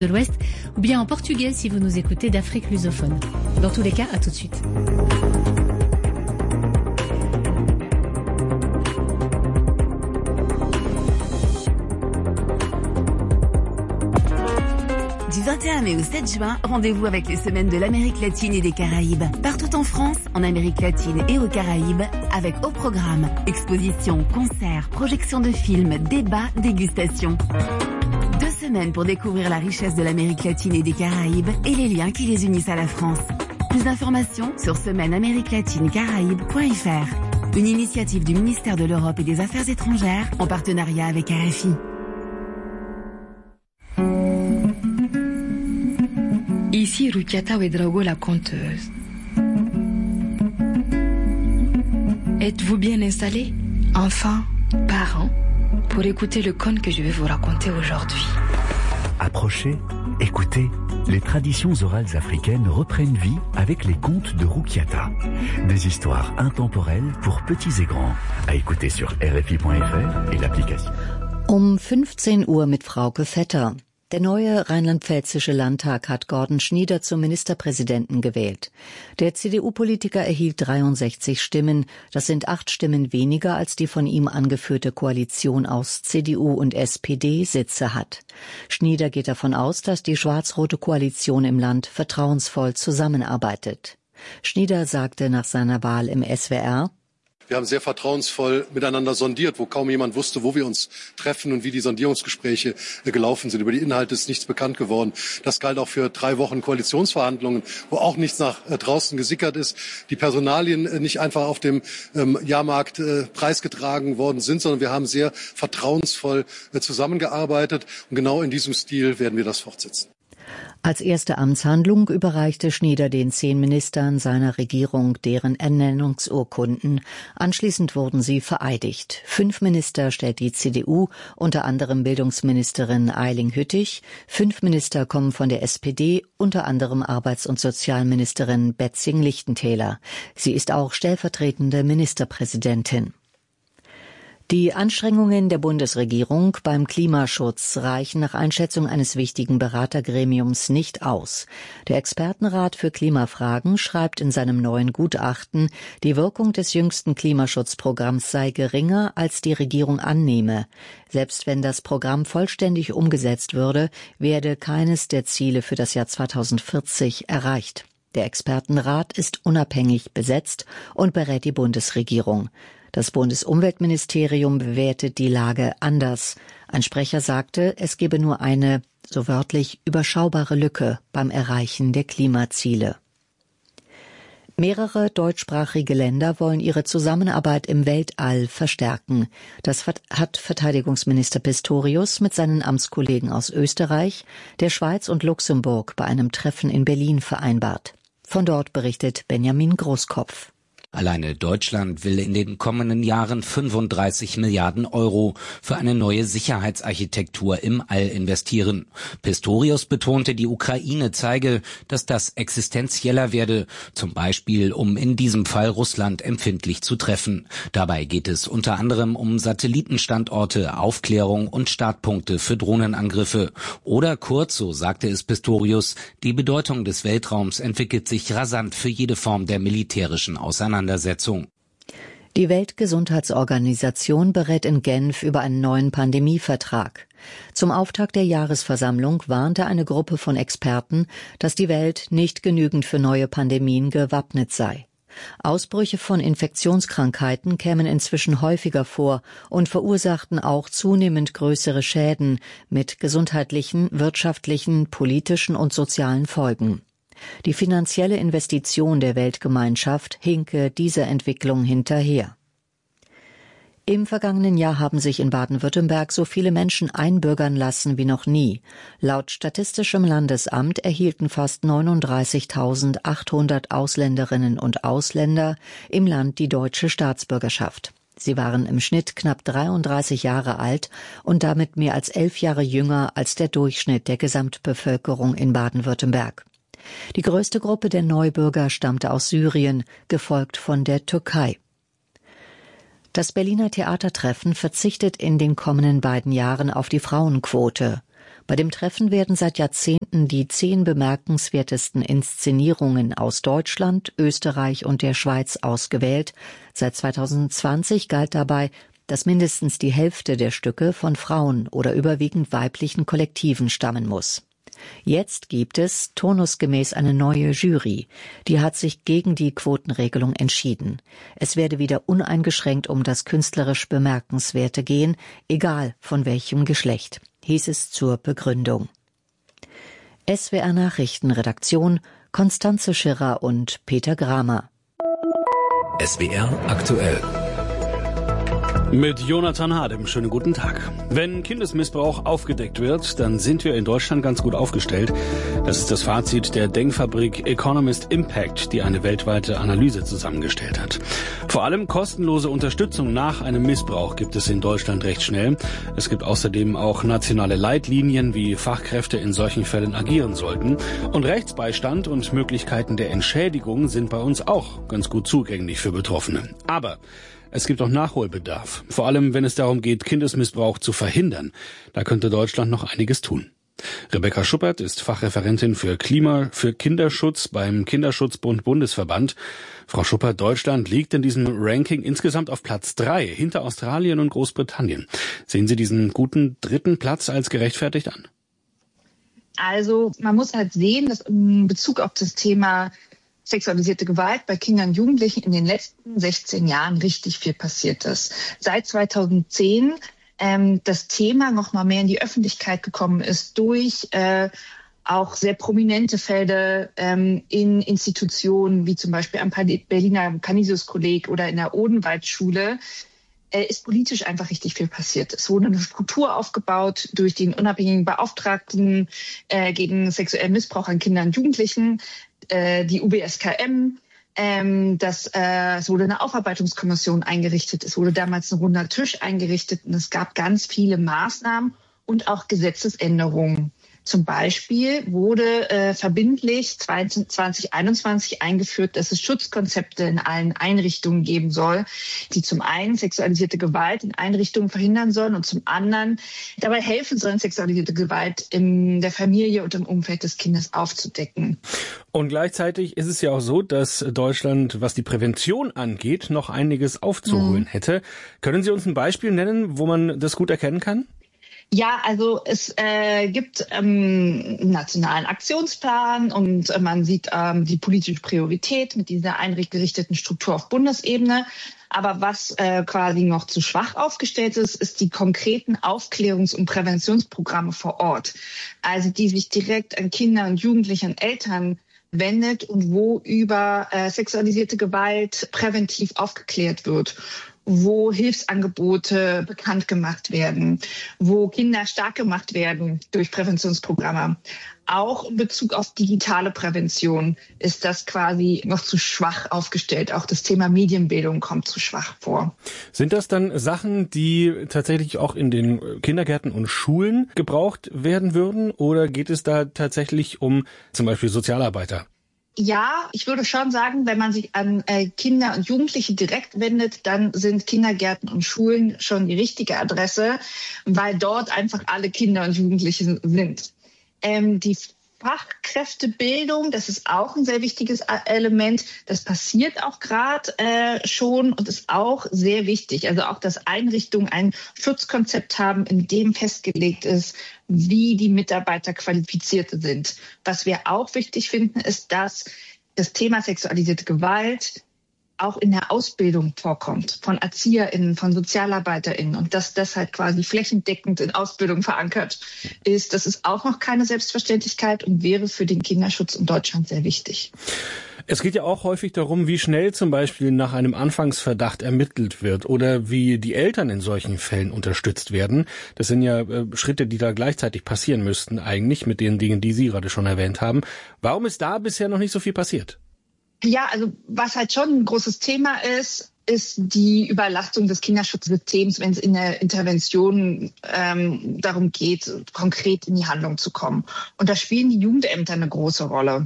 de l'Ouest, ou bien en portugais si vous nous écoutez d'Afrique lusophone. Dans tous les cas, à tout de suite. Du 21 mai au 7 juin, rendez-vous avec les semaines de l'Amérique latine et des Caraïbes. Partout en France, en Amérique latine et aux Caraïbes, avec au programme expositions, concerts, projections de films, débats, dégustations. 2 semaines pour découvrir la richesse de l'Amérique latine et des Caraïbes et les liens qui les unissent à la France. Plus d'informations sur semaine-amérique-latine-caraïbes.fr. Une initiative du ministère de l'Europe et des Affaires étrangères en partenariat avec RFI. Ici Rukiata Ouedraogo, la conteuse. Êtes-vous bien installés, enfants, parents, pour écouter le conte que je vais vous raconter aujourd'hui? Approchez, écoutez. Les traditions orales africaines reprennent vie avec les contes de Rukiata. Des histoires intemporelles pour petits et grands. À écouter sur rfi.fr et l'application. 15 Uhr mit Frauke Vetter. Der neue rheinland-pfälzische Landtag hat Gordon Schnieder zum Ministerpräsidenten gewählt. Der CDU-Politiker erhielt 63 Stimmen. Das sind 8 Stimmen weniger, als die von ihm angeführte Koalition aus CDU und SPD Sitze hat. Schnieder geht davon aus, dass die schwarz-rote Koalition im Land vertrauensvoll zusammenarbeitet. Schnieder sagte nach seiner Wahl im SWR: Wir haben sehr vertrauensvoll miteinander sondiert, wo kaum jemand wusste, wo wir uns treffen und wie die Sondierungsgespräche gelaufen sind. Über die Inhalte ist nichts bekannt geworden. Das galt auch für 3 Wochen Koalitionsverhandlungen, wo auch nichts nach draußen gesickert ist. Die Personalien nicht einfach auf dem Jahrmarkt preisgetragen worden sind, sondern wir haben sehr vertrauensvoll zusammengearbeitet. Und genau in diesem Stil werden wir das fortsetzen. Als erste Amtshandlung überreichte Schnieder den 10 Ministern seiner Regierung deren Ernennungsurkunden. Anschließend wurden sie vereidigt. 5 Minister stellt die CDU, unter anderem Bildungsministerin Eiling Hüttich. 5 Minister kommen von der SPD, unter anderem Arbeits- und Sozialministerin Betzing-Lichtentäler. Sie ist auch stellvertretende Ministerpräsidentin. Die Anstrengungen der Bundesregierung beim Klimaschutz reichen nach Einschätzung eines wichtigen Beratergremiums nicht aus. Der Expertenrat für Klimafragen schreibt in seinem neuen Gutachten, die Wirkung des jüngsten Klimaschutzprogramms sei geringer, als die Regierung annehme. Selbst wenn das Programm vollständig umgesetzt würde, werde keines der Ziele für das Jahr 2040 erreicht. Der Expertenrat ist unabhängig besetzt und berät die Bundesregierung. Das Bundesumweltministerium bewertet die Lage anders. Ein Sprecher sagte, es gebe nur eine, so wörtlich, überschaubare Lücke beim Erreichen der Klimaziele. Mehrere deutschsprachige Länder wollen ihre Zusammenarbeit im Weltall verstärken. Das hat Verteidigungsminister Pistorius mit seinen Amtskollegen aus Österreich, der Schweiz und Luxemburg bei einem Treffen in Berlin vereinbart. Von dort berichtet Benjamin Großkopf. Alleine Deutschland will in den kommenden Jahren 35 Milliarden Euro für eine neue Sicherheitsarchitektur im All investieren. Pistorius betonte, die Ukraine zeige, dass das existenzieller werde, zum Beispiel um in diesem Fall Russland empfindlich zu treffen. Dabei geht es unter anderem um Satellitenstandorte, Aufklärung und Startpunkte für Drohnenangriffe. Oder kurz, so sagte es Pistorius, die Bedeutung des Weltraums entwickelt sich rasant für jede Form der militärischen Auseinandersetzung. Die Weltgesundheitsorganisation berät in Genf über einen neuen Pandemievertrag. Zum Auftakt der Jahresversammlung warnte eine Gruppe von Experten, dass die Welt nicht genügend für neue Pandemien gewappnet sei. Ausbrüche von Infektionskrankheiten kämen inzwischen häufiger vor und verursachten auch zunehmend größere Schäden mit gesundheitlichen, wirtschaftlichen, politischen und sozialen Folgen. Die finanzielle Investition der Weltgemeinschaft hinke dieser Entwicklung hinterher. Im vergangenen Jahr haben sich in Baden-Württemberg so viele Menschen einbürgern lassen wie noch nie. Laut Statistischem Landesamt erhielten fast 39.800 Ausländerinnen und Ausländer im Land die deutsche Staatsbürgerschaft. Sie waren im Schnitt knapp 33 Jahre alt und damit mehr als 11 Jahre jünger als der Durchschnitt der Gesamtbevölkerung in Baden-Württemberg. Die größte Gruppe der Neubürger stammte aus Syrien, gefolgt von der Türkei. Das Berliner Theatertreffen verzichtet in den kommenden beiden Jahren auf die Frauenquote. Bei dem Treffen werden seit Jahrzehnten die 10 bemerkenswertesten Inszenierungen aus Deutschland, Österreich und der Schweiz ausgewählt. Seit 2020 galt dabei, dass mindestens die Hälfte der Stücke von Frauen oder überwiegend weiblichen Kollektiven stammen muss. Jetzt gibt es turnusgemäß eine neue Jury. Die hat sich gegen die Quotenregelung entschieden. Es werde wieder uneingeschränkt um das künstlerisch Bemerkenswerte gehen, egal von welchem Geschlecht, hieß es zur Begründung. SWR Nachrichtenredaktion Konstanze Schirrer und Peter Gramer. SWR aktuell. Mit Jonathan Hadem, schönen guten Tag. Wenn Kindesmissbrauch aufgedeckt wird, dann sind wir in Deutschland ganz gut aufgestellt. Das ist das Fazit der Denkfabrik Economist Impact, die eine weltweite Analyse zusammengestellt hat. Vor allem kostenlose Unterstützung nach einem Missbrauch gibt es in Deutschland recht schnell. Es gibt außerdem auch nationale Leitlinien, wie Fachkräfte in solchen Fällen agieren sollten. Und Rechtsbeistand und Möglichkeiten der Entschädigung sind bei uns auch ganz gut zugänglich für Betroffene. Aber es gibt auch Nachholbedarf, vor allem wenn es darum geht, Kindesmissbrauch zu verhindern. Da könnte Deutschland noch einiges tun. Rebecca Schuppert ist Fachreferentin für Kinderschutz beim Kinderschutzbund Bundesverband. Frau Schuppert, Deutschland liegt in diesem Ranking insgesamt auf Platz 3, hinter Australien und Großbritannien. Sehen Sie diesen guten 3. Platz als gerechtfertigt an? Also man muss halt sehen, dass in Bezug auf das Thema sexualisierte Gewalt bei Kindern und Jugendlichen in den letzten 16 Jahren richtig viel passiert ist. Seit 2010 das Thema noch mal mehr in die Öffentlichkeit gekommen ist durch auch sehr prominente Fälle in Institutionen wie zum Beispiel am Berliner Canisius-Kolleg oder in der Odenwaldschule, ist politisch einfach richtig viel passiert. Es wurde eine Struktur aufgebaut durch den unabhängigen Beauftragten gegen sexuellen Missbrauch an Kindern und Jugendlichen, die UBSKM. Es wurde eine Aufarbeitungskommission eingerichtet. Es wurde damals ein runder Tisch eingerichtet und es gab ganz viele Maßnahmen und auch Gesetzesänderungen. Zum Beispiel wurde verbindlich 2021 eingeführt, dass es Schutzkonzepte in allen Einrichtungen geben soll, die zum einen sexualisierte Gewalt in Einrichtungen verhindern sollen und zum anderen dabei helfen sollen, sexualisierte Gewalt in der Familie und im Umfeld des Kindes aufzudecken. Und gleichzeitig ist es ja auch so, dass Deutschland, was die Prävention angeht, noch einiges aufzuholen hätte. Können Sie uns ein Beispiel nennen, wo man das gut erkennen kann? Ja, also es gibt einen nationalen Aktionsplan und man sieht die politische Priorität mit dieser eingerichteten Struktur auf Bundesebene. Aber was quasi noch zu schwach aufgestellt ist die konkreten Aufklärungs- und Präventionsprogramme vor Ort. Also die sich direkt an Kinder und Jugendliche und Eltern wendet und wo über sexualisierte Gewalt präventiv aufgeklärt wird, wo Hilfsangebote bekannt gemacht werden, wo Kinder stark gemacht werden durch Präventionsprogramme. Auch in Bezug auf digitale Prävention ist das quasi noch zu schwach aufgestellt. Auch das Thema Medienbildung kommt zu schwach vor. Sind das dann Sachen, die tatsächlich auch in den Kindergärten und Schulen gebraucht werden würden? Oder geht es da tatsächlich um zum Beispiel Sozialarbeiter? Ja, ich würde schon sagen, wenn man sich an Kinder und Jugendliche direkt wendet, dann sind Kindergärten und Schulen schon die richtige Adresse, weil dort einfach alle Kinder und Jugendliche sind. Die Fachkräftebildung, das ist auch ein sehr wichtiges Element. Das passiert auch gerade schon und ist auch sehr wichtig. Also auch, dass Einrichtungen ein Schutzkonzept haben, in dem festgelegt ist, wie die Mitarbeiter qualifiziert sind. Was wir auch wichtig finden, ist, dass das Thema sexualisierte Gewalt auch in der Ausbildung vorkommt, von ErzieherInnen, von SozialarbeiterInnen und dass das halt quasi flächendeckend in Ausbildung verankert ist. Das ist auch noch keine Selbstverständlichkeit und wäre für den Kinderschutz in Deutschland sehr wichtig. Es geht ja auch häufig darum, wie schnell zum Beispiel nach einem Anfangsverdacht ermittelt wird oder wie die Eltern in solchen Fällen unterstützt werden. Das sind ja Schritte, die da gleichzeitig passieren müssten eigentlich mit den Dingen, die Sie gerade schon erwähnt haben. Warum ist da bisher noch nicht so viel passiert? Ja, also was halt schon ein großes Thema ist die Überlastung des Kinderschutzsystems, wenn es in der Intervention darum geht, konkret in die Handlung zu kommen. Und da spielen die Jugendämter eine große Rolle,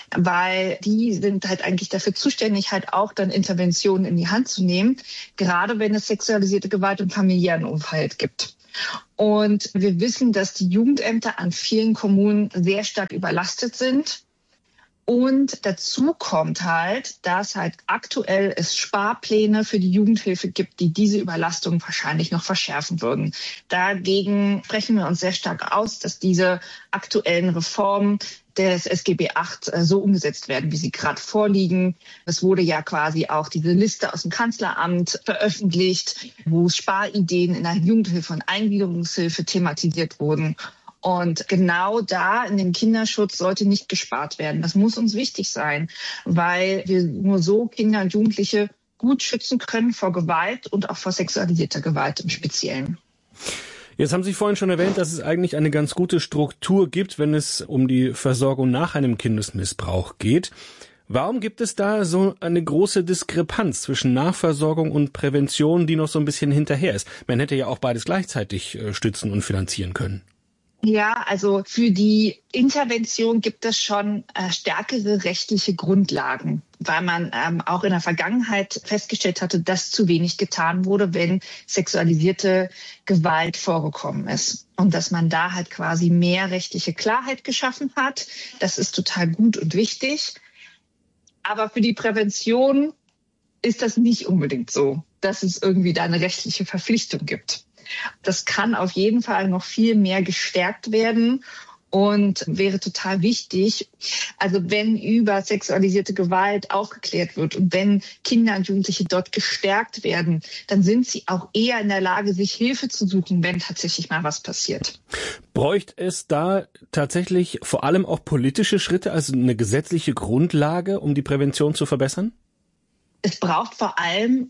weil die sind halt eigentlich dafür zuständig, halt auch dann Interventionen in die Hand zu nehmen, gerade wenn es sexualisierte Gewalt im familiären Umfeld gibt. Und wir wissen, dass die Jugendämter an vielen Kommunen sehr stark überlastet sind. Und dazu kommt halt, dass halt aktuell es Sparpläne für die Jugendhilfe gibt, die diese Überlastung wahrscheinlich noch verschärfen würden. Dagegen sprechen wir uns sehr stark aus, dass diese aktuellen Reformen des SGB VIII so umgesetzt werden, wie sie gerade vorliegen. Es wurde ja quasi auch diese Liste aus dem Kanzleramt veröffentlicht, wo Sparideen in der Jugendhilfe und Eingliederungshilfe thematisiert wurden. Und genau da in dem Kinderschutz sollte nicht gespart werden. Das muss uns wichtig sein, weil wir nur so Kinder und Jugendliche gut schützen können vor Gewalt und auch vor sexualisierter Gewalt im Speziellen. Jetzt haben Sie vorhin schon erwähnt, dass es eigentlich eine ganz gute Struktur gibt, wenn es um die Versorgung nach einem Kindesmissbrauch geht. Warum gibt es da so eine große Diskrepanz zwischen Nachversorgung und Prävention, die noch so ein bisschen hinterher ist? Man hätte ja auch beides gleichzeitig stützen und finanzieren können. Ja, also für die Intervention gibt es schon stärkere rechtliche Grundlagen, weil man auch in der Vergangenheit festgestellt hatte, dass zu wenig getan wurde, wenn sexualisierte Gewalt vorgekommen ist. Und dass man da halt quasi mehr rechtliche Klarheit geschaffen hat. Das ist total gut und wichtig. Aber für die Prävention ist das nicht unbedingt so, dass es irgendwie da eine rechtliche Verpflichtung gibt. Das kann auf jeden Fall noch viel mehr gestärkt werden und wäre total wichtig. Also wenn über sexualisierte Gewalt aufgeklärt wird und wenn Kinder und Jugendliche dort gestärkt werden, dann sind sie auch eher in der Lage, sich Hilfe zu suchen, wenn tatsächlich mal was passiert. Bräuchte es da tatsächlich vor allem auch politische Schritte, also eine gesetzliche Grundlage, um die Prävention zu verbessern? Es braucht vor allem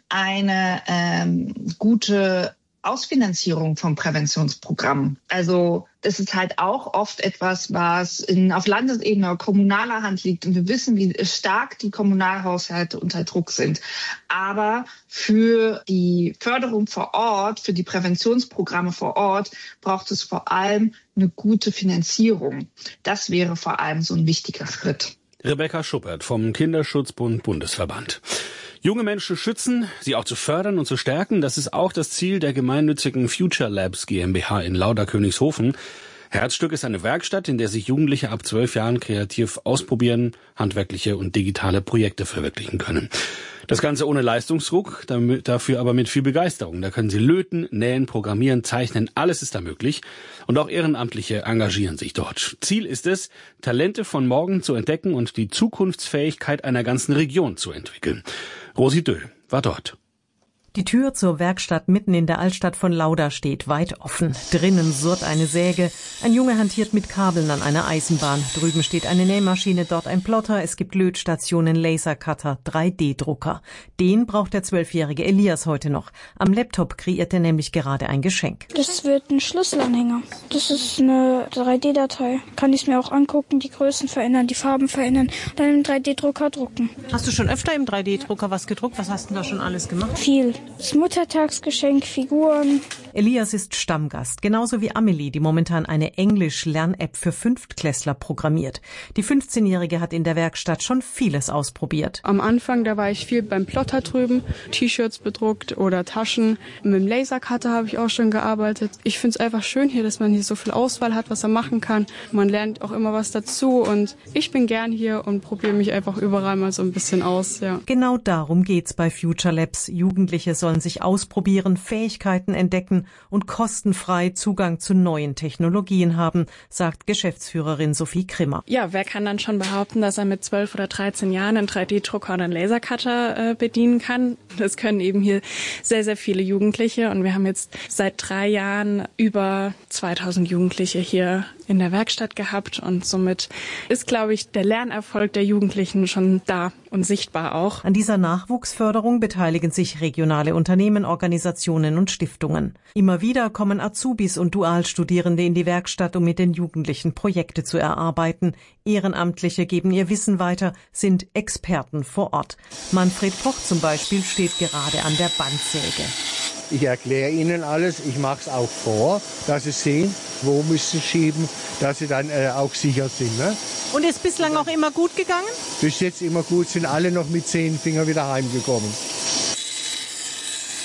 eine gute Ausfinanzierung vom Präventionsprogramm. Also das ist halt auch oft etwas, was auf Landesebene oder kommunaler Hand liegt. Und wir wissen, wie stark die Kommunalhaushalte unter Druck sind. Aber für die Förderung vor Ort, für die Präventionsprogramme vor Ort, braucht es vor allem eine gute Finanzierung. Das wäre vor allem so ein wichtiger Schritt. Rebecca Schuppert vom Kinderschutzbund Bundesverband. Junge Menschen schützen, sie auch zu fördern und zu stärken, das ist auch das Ziel der gemeinnützigen Future Labs GmbH in Lauda-Königshofen. Herzstück ist eine Werkstatt, in der sich Jugendliche ab 12 Jahren kreativ ausprobieren, handwerkliche und digitale Projekte verwirklichen können. Das Ganze ohne Leistungsdruck, dafür aber mit viel Begeisterung. Da können sie löten, nähen, programmieren, zeichnen, alles ist da möglich. Und auch Ehrenamtliche engagieren sich dort. Ziel ist es, Talente von morgen zu entdecken und die Zukunftsfähigkeit einer ganzen Region zu entwickeln. Rosi Döll war dort. Die Tür zur Werkstatt mitten in der Altstadt von Lauda steht weit offen. Drinnen surrt eine Säge. Ein Junge hantiert mit Kabeln an einer Eisenbahn. Drüben steht eine Nähmaschine, dort ein Plotter. Es gibt Lötstationen, Lasercutter, 3D-Drucker. Den braucht der 12-jährige Elias heute noch. Am Laptop kreiert er nämlich gerade ein Geschenk. Das wird ein Schlüsselanhänger. Das ist eine 3D-Datei. Kann ich mir auch angucken, die Größen verändern, die Farben verändern, dann im 3D-Drucker drucken. Hast du schon öfter im 3D-Drucker was gedruckt? Was hast du da schon alles gemacht? Viel. Das Muttertagsgeschenk, Figuren. Elias ist Stammgast, genauso wie Amelie, die momentan eine Englisch-Lern-App für Fünftklässler programmiert. Die 15-Jährige hat in der Werkstatt schon vieles ausprobiert. Am Anfang, da war ich viel beim Plotter drüben, T-Shirts bedruckt oder Taschen. Mit dem Lasercutter habe ich auch schon gearbeitet. Ich finde es einfach schön hier, dass man hier so viel Auswahl hat, was er machen kann. Man lernt auch immer was dazu und ich bin gern hier und probiere mich einfach überall mal so ein bisschen aus. Ja. Genau darum geht's bei Future Labs. Jugendliche sollen sich ausprobieren, Fähigkeiten entdecken und kostenfrei Zugang zu neuen Technologien haben, sagt Geschäftsführerin Sophie Krimmer. Ja, wer kann dann schon behaupten, dass er mit 12 oder 13 Jahren einen 3D-Drucker oder einen Lasercutter bedienen kann? Das können eben hier sehr, sehr viele Jugendliche und wir haben jetzt seit 3 Jahren über 2000 Jugendliche hier in der Werkstatt gehabt und somit ist, glaube ich, der Lernerfolg der Jugendlichen schon da und sichtbar auch. An dieser Nachwuchsförderung beteiligen sich regionale Unternehmen, Organisationen und Stiftungen. Immer wieder kommen Azubis und Dualstudierende in die Werkstatt, um mit den Jugendlichen Projekte zu erarbeiten. Ehrenamtliche geben ihr Wissen weiter, sind Experten vor Ort. Manfred Poch zum Beispiel steht gerade an der Bandsäge. Ich erkläre Ihnen alles, ich mache es auch vor, dass Sie sehen, wo müssen Sie schieben, dass Sie dann auch sicher sind. Ne? Und ist bislang auch immer gut gegangen? Bis jetzt immer gut, sind alle noch mit 10 Fingern wieder heimgekommen.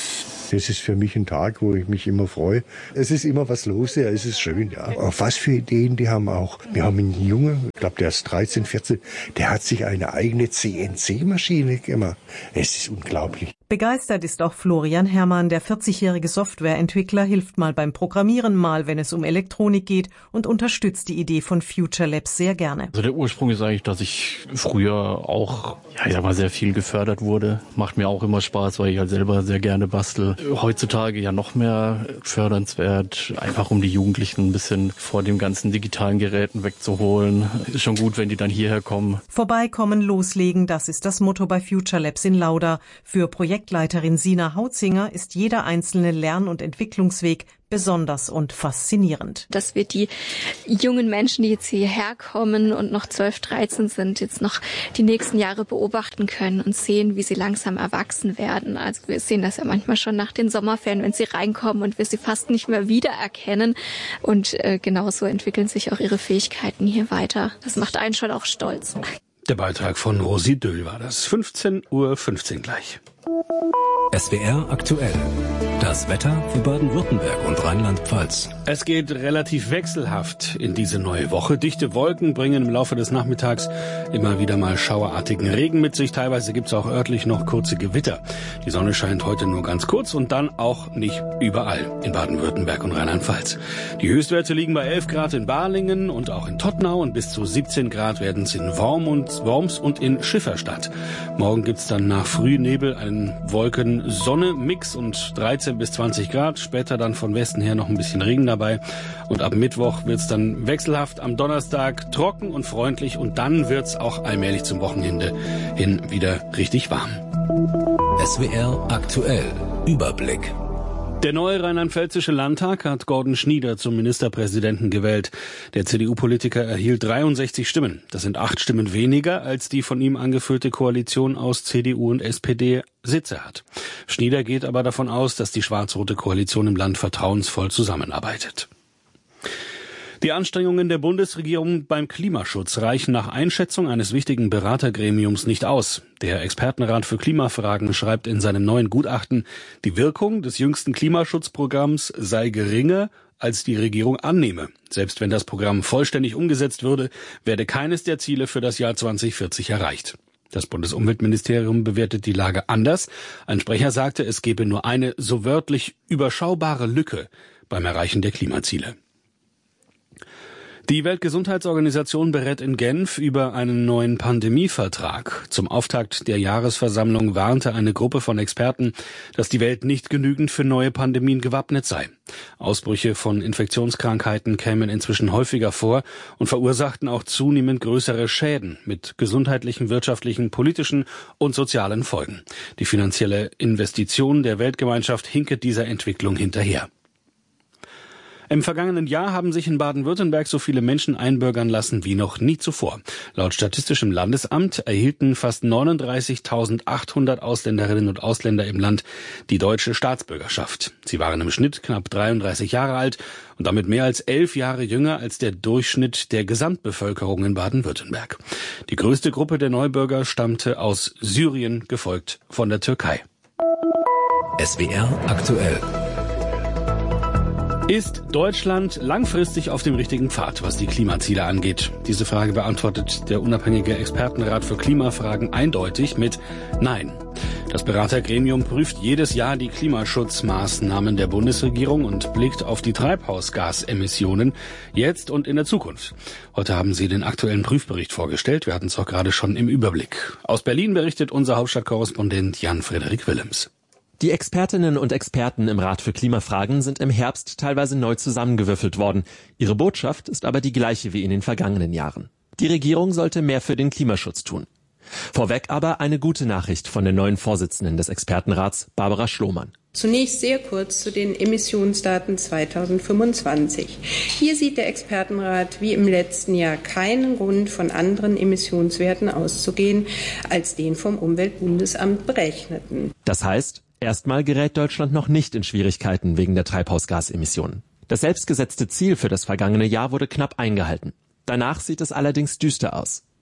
Das ist für mich ein Tag, wo ich mich immer freue. Es ist immer was los, ja, es ist schön, ja. Auf was für Ideen die haben auch. Wir haben einen Jungen, ich glaube, der ist 13, 14, der hat sich eine eigene CNC-Maschine gemacht. Es ist unglaublich. Begeistert ist auch Florian Herrmann. Der 40-jährige Softwareentwickler hilft mal beim Programmieren, mal wenn es um Elektronik geht und unterstützt die Idee von Future Labs sehr gerne. Also der Ursprung ist eigentlich, dass ich früher auch sehr viel gefördert wurde. Macht mir auch immer Spaß, weil ich halt selber sehr gerne bastel. Heutzutage ja noch mehr fördernswert, einfach um die Jugendlichen ein bisschen vor dem ganzen digitalen Geräten wegzuholen. Ist schon gut, wenn die dann hierher kommen. Vorbeikommen, loslegen, das ist das Motto bei Future Labs in Lauda. Für Projektleiterin Sina Hautzinger ist jeder einzelne Lern- und Entwicklungsweg besonders und faszinierend. Dass wir die jungen Menschen, die jetzt hierher kommen und noch 12, 13 sind, jetzt noch die nächsten Jahre beobachten können und sehen, wie sie langsam erwachsen werden. Also wir sehen das ja manchmal schon nach den Sommerferien, wenn sie reinkommen und wir sie fast nicht mehr wiedererkennen. Und genauso entwickeln sich auch ihre Fähigkeiten hier weiter. Das macht einen schon auch stolz. Der Beitrag von Rosi Döll war das. 15:15 Uhr gleich. SWR aktuell. Das Wetter für Baden-Württemberg und Rheinland-Pfalz. Es geht relativ wechselhaft in diese neue Woche. Dichte Wolken bringen im Laufe des Nachmittags immer wieder mal schauerartigen Regen mit sich. Teilweise gibt es auch örtlich noch kurze Gewitter. Die Sonne scheint heute nur ganz kurz und dann auch nicht überall in Baden-Württemberg und Rheinland-Pfalz. Die Höchstwerte liegen bei 11 Grad in Balingen und auch in Tottenau und bis zu 17 Grad werden es in Worms und in Schifferstadt. Morgen gibt es dann nach Frühnebel einen Wolken-Sonne-Mix und 13 bis 20 Grad. Später dann von Westen her noch ein bisschen Regen dabei. Und ab Mittwoch wird es dann wechselhaft. Am Donnerstag trocken und freundlich. Und dann wird es auch allmählich zum Wochenende hin wieder richtig warm. SWR aktuell. Überblick. Der neue rheinland-pfälzische Landtag hat Gordon Schnieder zum Ministerpräsidenten gewählt. Der CDU-Politiker erhielt 63 Stimmen. Das sind 8 Stimmen weniger, als die von ihm angeführte Koalition aus CDU und SPD Sitze hat. Schnieder geht aber davon aus, dass die schwarz-rote Koalition im Land vertrauensvoll zusammenarbeitet. Die Anstrengungen der Bundesregierung beim Klimaschutz reichen nach Einschätzung eines wichtigen Beratergremiums nicht aus. Der Expertenrat für Klimafragen schreibt in seinem neuen Gutachten, die Wirkung des jüngsten Klimaschutzprogramms sei geringer, als die Regierung annehme. Selbst wenn das Programm vollständig umgesetzt würde, werde keines der Ziele für das Jahr 2040 erreicht. Das Bundesumweltministerium bewertet die Lage anders. Ein Sprecher sagte, es gebe nur eine so wörtlich überschaubare Lücke beim Erreichen der Klimaziele. Die Weltgesundheitsorganisation berät in Genf über einen neuen Pandemievertrag. Zum Auftakt der Jahresversammlung warnte eine Gruppe von Experten, dass die Welt nicht genügend für neue Pandemien gewappnet sei. Ausbrüche von Infektionskrankheiten kämen inzwischen häufiger vor und verursachten auch zunehmend größere Schäden mit gesundheitlichen, wirtschaftlichen, politischen und sozialen Folgen. Die finanzielle Investition der Weltgemeinschaft hinke dieser Entwicklung hinterher. Im vergangenen Jahr haben sich in Baden-Württemberg so viele Menschen einbürgern lassen wie noch nie zuvor. Laut Statistischem Landesamt erhielten fast 39.800 Ausländerinnen und Ausländer im Land die deutsche Staatsbürgerschaft. Sie waren im Schnitt knapp 33 Jahre alt und damit mehr als 11 Jahre jünger als der Durchschnitt der Gesamtbevölkerung in Baden-Württemberg. Die größte Gruppe der Neubürger stammte aus Syrien, gefolgt von der Türkei. SWR aktuell. Ist Deutschland langfristig auf dem richtigen Pfad, was die Klimaziele angeht? Diese Frage beantwortet der unabhängige Expertenrat für Klimafragen eindeutig mit Nein. Das Beratergremium prüft jedes Jahr die Klimaschutzmaßnahmen der Bundesregierung und blickt auf die Treibhausgasemissionen jetzt und in der Zukunft. Heute haben sie den aktuellen Prüfbericht vorgestellt. Wir hatten es auch gerade schon im Überblick. Aus Berlin berichtet unser Hauptstadtkorrespondent Jan-Frederik Willems. Die Expertinnen und Experten im Rat für Klimafragen sind im Herbst teilweise neu zusammengewürfelt worden. Ihre Botschaft ist aber die gleiche wie in den vergangenen Jahren. Die Regierung sollte mehr für den Klimaschutz tun. Vorweg aber eine gute Nachricht von der neuen Vorsitzenden des Expertenrats, Barbara Schlohmann. Zunächst sehr kurz zu den Emissionsdaten 2025. Hier sieht der Expertenrat wie im letzten Jahr keinen Grund, von anderen Emissionswerten auszugehen, als den vom Umweltbundesamt berechneten. Das heißt, erstmal gerät Deutschland noch nicht in Schwierigkeiten wegen der Treibhausgasemissionen. Das selbstgesetzte Ziel für das vergangene Jahr wurde knapp eingehalten. Danach sieht es allerdings düster aus.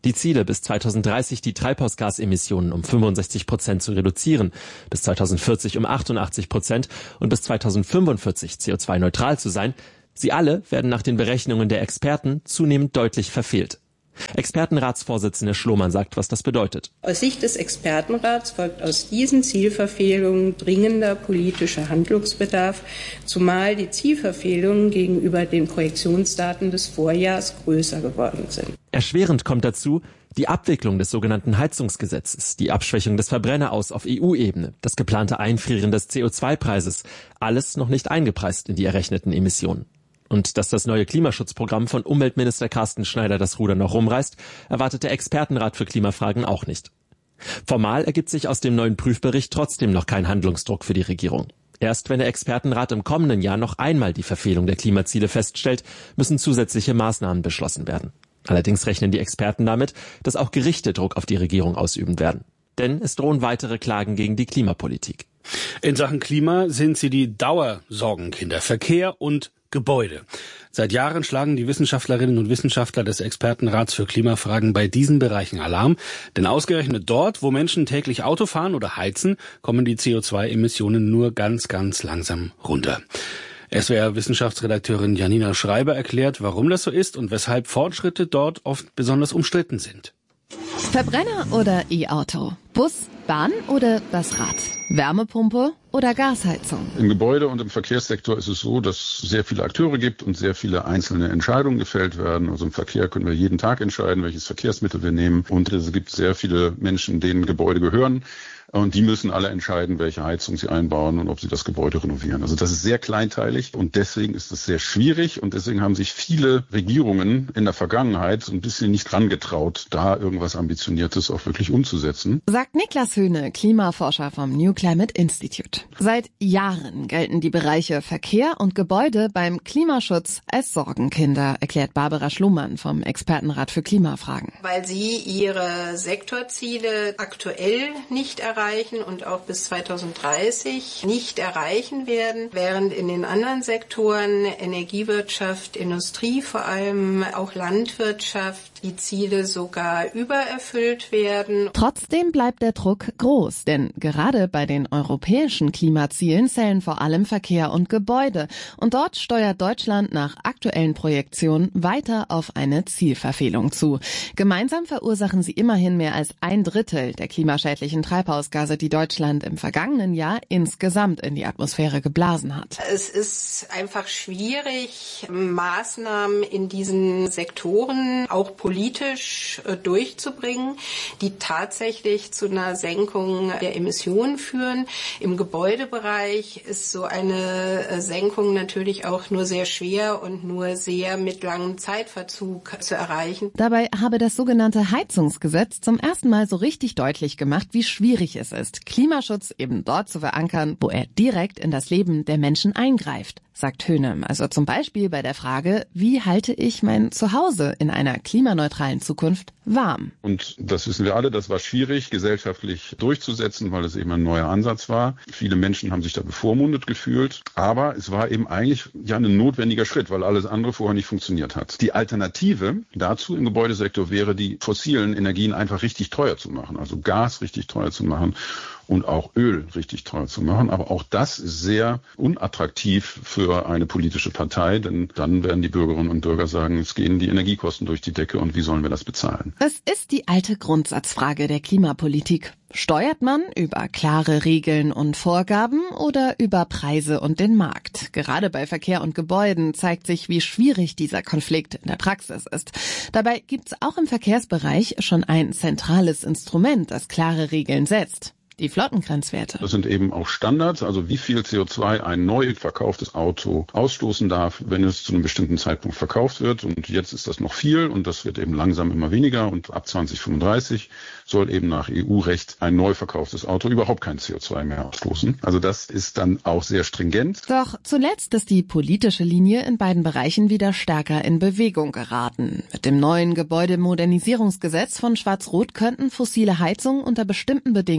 Die Ziele, bis 2030 die Treibhausgasemissionen um 65% zu reduzieren, bis 2040 um 88% und bis 2045 CO2-neutral zu sein, sie alle werden nach den Berechnungen der Experten zunehmend deutlich verfehlt. Expertenratsvorsitzende Schlohmann sagt, was das bedeutet. Aus Sicht des Expertenrats folgt aus diesen Zielverfehlungen dringender politischer Handlungsbedarf, zumal die Zielverfehlungen gegenüber den Projektionsdaten des Vorjahrs größer geworden sind. Erschwerend kommt dazu die Abwicklung des sogenannten Heizungsgesetzes, die Abschwächung des Verbrenneraus auf EU-Ebene, das geplante Einfrieren des CO2-Preises, alles noch nicht eingepreist in die errechneten Emissionen. Und dass das neue Klimaschutzprogramm von Umweltminister Carsten Schneider das Ruder noch rumreißt, erwartet der Expertenrat für Klimafragen auch nicht. Formal ergibt sich aus dem neuen Prüfbericht trotzdem noch kein Handlungsdruck für die Regierung. Erst wenn der Expertenrat im kommenden Jahr noch einmal die Verfehlung der Klimaziele feststellt, müssen zusätzliche Maßnahmen beschlossen werden. Allerdings rechnen die Experten damit, dass auch Gerichte Druck auf die Regierung ausüben werden. Denn es drohen weitere Klagen gegen die Klimapolitik. In Sachen Klima sind sie die Dauersorgenkinder. Verkehr und Gebäude. Seit Jahren schlagen die Wissenschaftlerinnen und Wissenschaftler des Expertenrats für Klimafragen bei diesen Bereichen Alarm. Denn ausgerechnet dort, wo Menschen täglich Auto fahren oder heizen, kommen die CO2-Emissionen nur ganz, ganz langsam runter. SWR-Wissenschaftsredakteurin Janina Schreiber erklärt, warum das so ist und weshalb Fortschritte dort oft besonders umstritten sind. Verbrenner oder E-Auto? Bus, Bahn oder das Rad? Wärmepumpe oder Gasheizung? Im Gebäude- und im Verkehrssektor ist es so, dass es sehr viele Akteure gibt und sehr viele einzelne Entscheidungen gefällt werden. Also im Verkehr können wir jeden Tag entscheiden, welches Verkehrsmittel wir nehmen. Und es gibt sehr viele Menschen, denen Gebäude gehören. Und die müssen alle entscheiden, welche Heizung sie einbauen und ob sie das Gebäude renovieren. Also das ist sehr kleinteilig und deswegen ist es sehr schwierig. Und deswegen haben sich viele Regierungen in der Vergangenheit so ein bisschen nicht rangetraut, da irgendwas Ambitioniertes auch wirklich umzusetzen. Sagt Niklas Höhne, Klimaforscher vom New Climate Institute. Seit Jahren gelten die Bereiche Verkehr und Gebäude beim Klimaschutz als Sorgenkinder, erklärt Barbara Schlohmann vom Expertenrat für Klimafragen. Weil sie ihre Sektorziele aktuell nicht erreichen und auch bis 2030 nicht erreichen werden, während in den anderen Sektoren, Energiewirtschaft, Industrie vor allem, auch Landwirtschaft, die Ziele sogar übererfüllt werden. Trotzdem bleibt der Druck groß, denn gerade bei den europäischen Klimazielen zählen vor allem Verkehr und Gebäude. Und dort steuert Deutschland nach aktuellen Projektionen weiter auf eine Zielverfehlung zu. Gemeinsam verursachen sie immerhin mehr als 1/3 der klimaschädlichen Treibhausgase, die Deutschland im vergangenen Jahr insgesamt in die Atmosphäre geblasen hat. Es ist einfach schwierig, Maßnahmen in diesen Sektoren auch politisch durchzubringen, die tatsächlich zu einer Senkung der Emissionen führen. Im Gebäudebereich ist so eine Senkung natürlich auch nur sehr schwer und nur sehr mit langem Zeitverzug zu erreichen. Dabei habe das sogenannte Heizungsgesetz zum ersten Mal so richtig deutlich gemacht, wie schwierig es ist, Klimaschutz eben dort zu verankern, wo er direkt in das Leben der Menschen eingreift, sagt Höhne. Also zum Beispiel bei der Frage, wie halte ich mein Zuhause in einer klimaneutralen Zukunft warm? Und das wissen wir alle, das war schwierig, gesellschaftlich durchzusetzen, weil es eben ein neuer Ansatz war. Viele Menschen haben sich da bevormundet gefühlt, aber es war eben eigentlich ja ein notwendiger Schritt, weil alles andere vorher nicht funktioniert hat. Die Alternative dazu im Gebäudesektor wäre, die fossilen Energien einfach richtig teuer zu machen, also Gas richtig teuer zu machen und auch Öl richtig teuer zu machen. Aber auch das ist sehr unattraktiv für eine politische Partei, denn dann werden die Bürgerinnen und Bürger sagen, es gehen die Energiekosten durch die Decke und wie sollen wir das bezahlen? Es ist die alte Grundsatzfrage der Klimapolitik. Steuert man über klare Regeln und Vorgaben oder über Preise und den Markt? Gerade bei Verkehr und Gebäuden zeigt sich, wie schwierig dieser Konflikt in der Praxis ist. Dabei gibt es auch im Verkehrsbereich schon ein zentrales Instrument, das klare Regeln setzt. Die Flottengrenzwerte. Das sind eben auch Standards, also wie viel CO2 ein neu verkauftes Auto ausstoßen darf, wenn es zu einem bestimmten Zeitpunkt verkauft wird. Und jetzt ist das noch viel und das wird eben langsam immer weniger. Und ab 2035 soll eben nach EU-Recht ein neu verkauftes Auto überhaupt kein CO2 mehr ausstoßen. Also das ist dann auch sehr stringent. Doch zuletzt ist die politische Linie in beiden Bereichen wieder stärker in Bewegung geraten. Mit dem neuen Gebäudemodernisierungsgesetz von Schwarz-Rot könnten fossile Heizungen unter bestimmten Bedingungen länger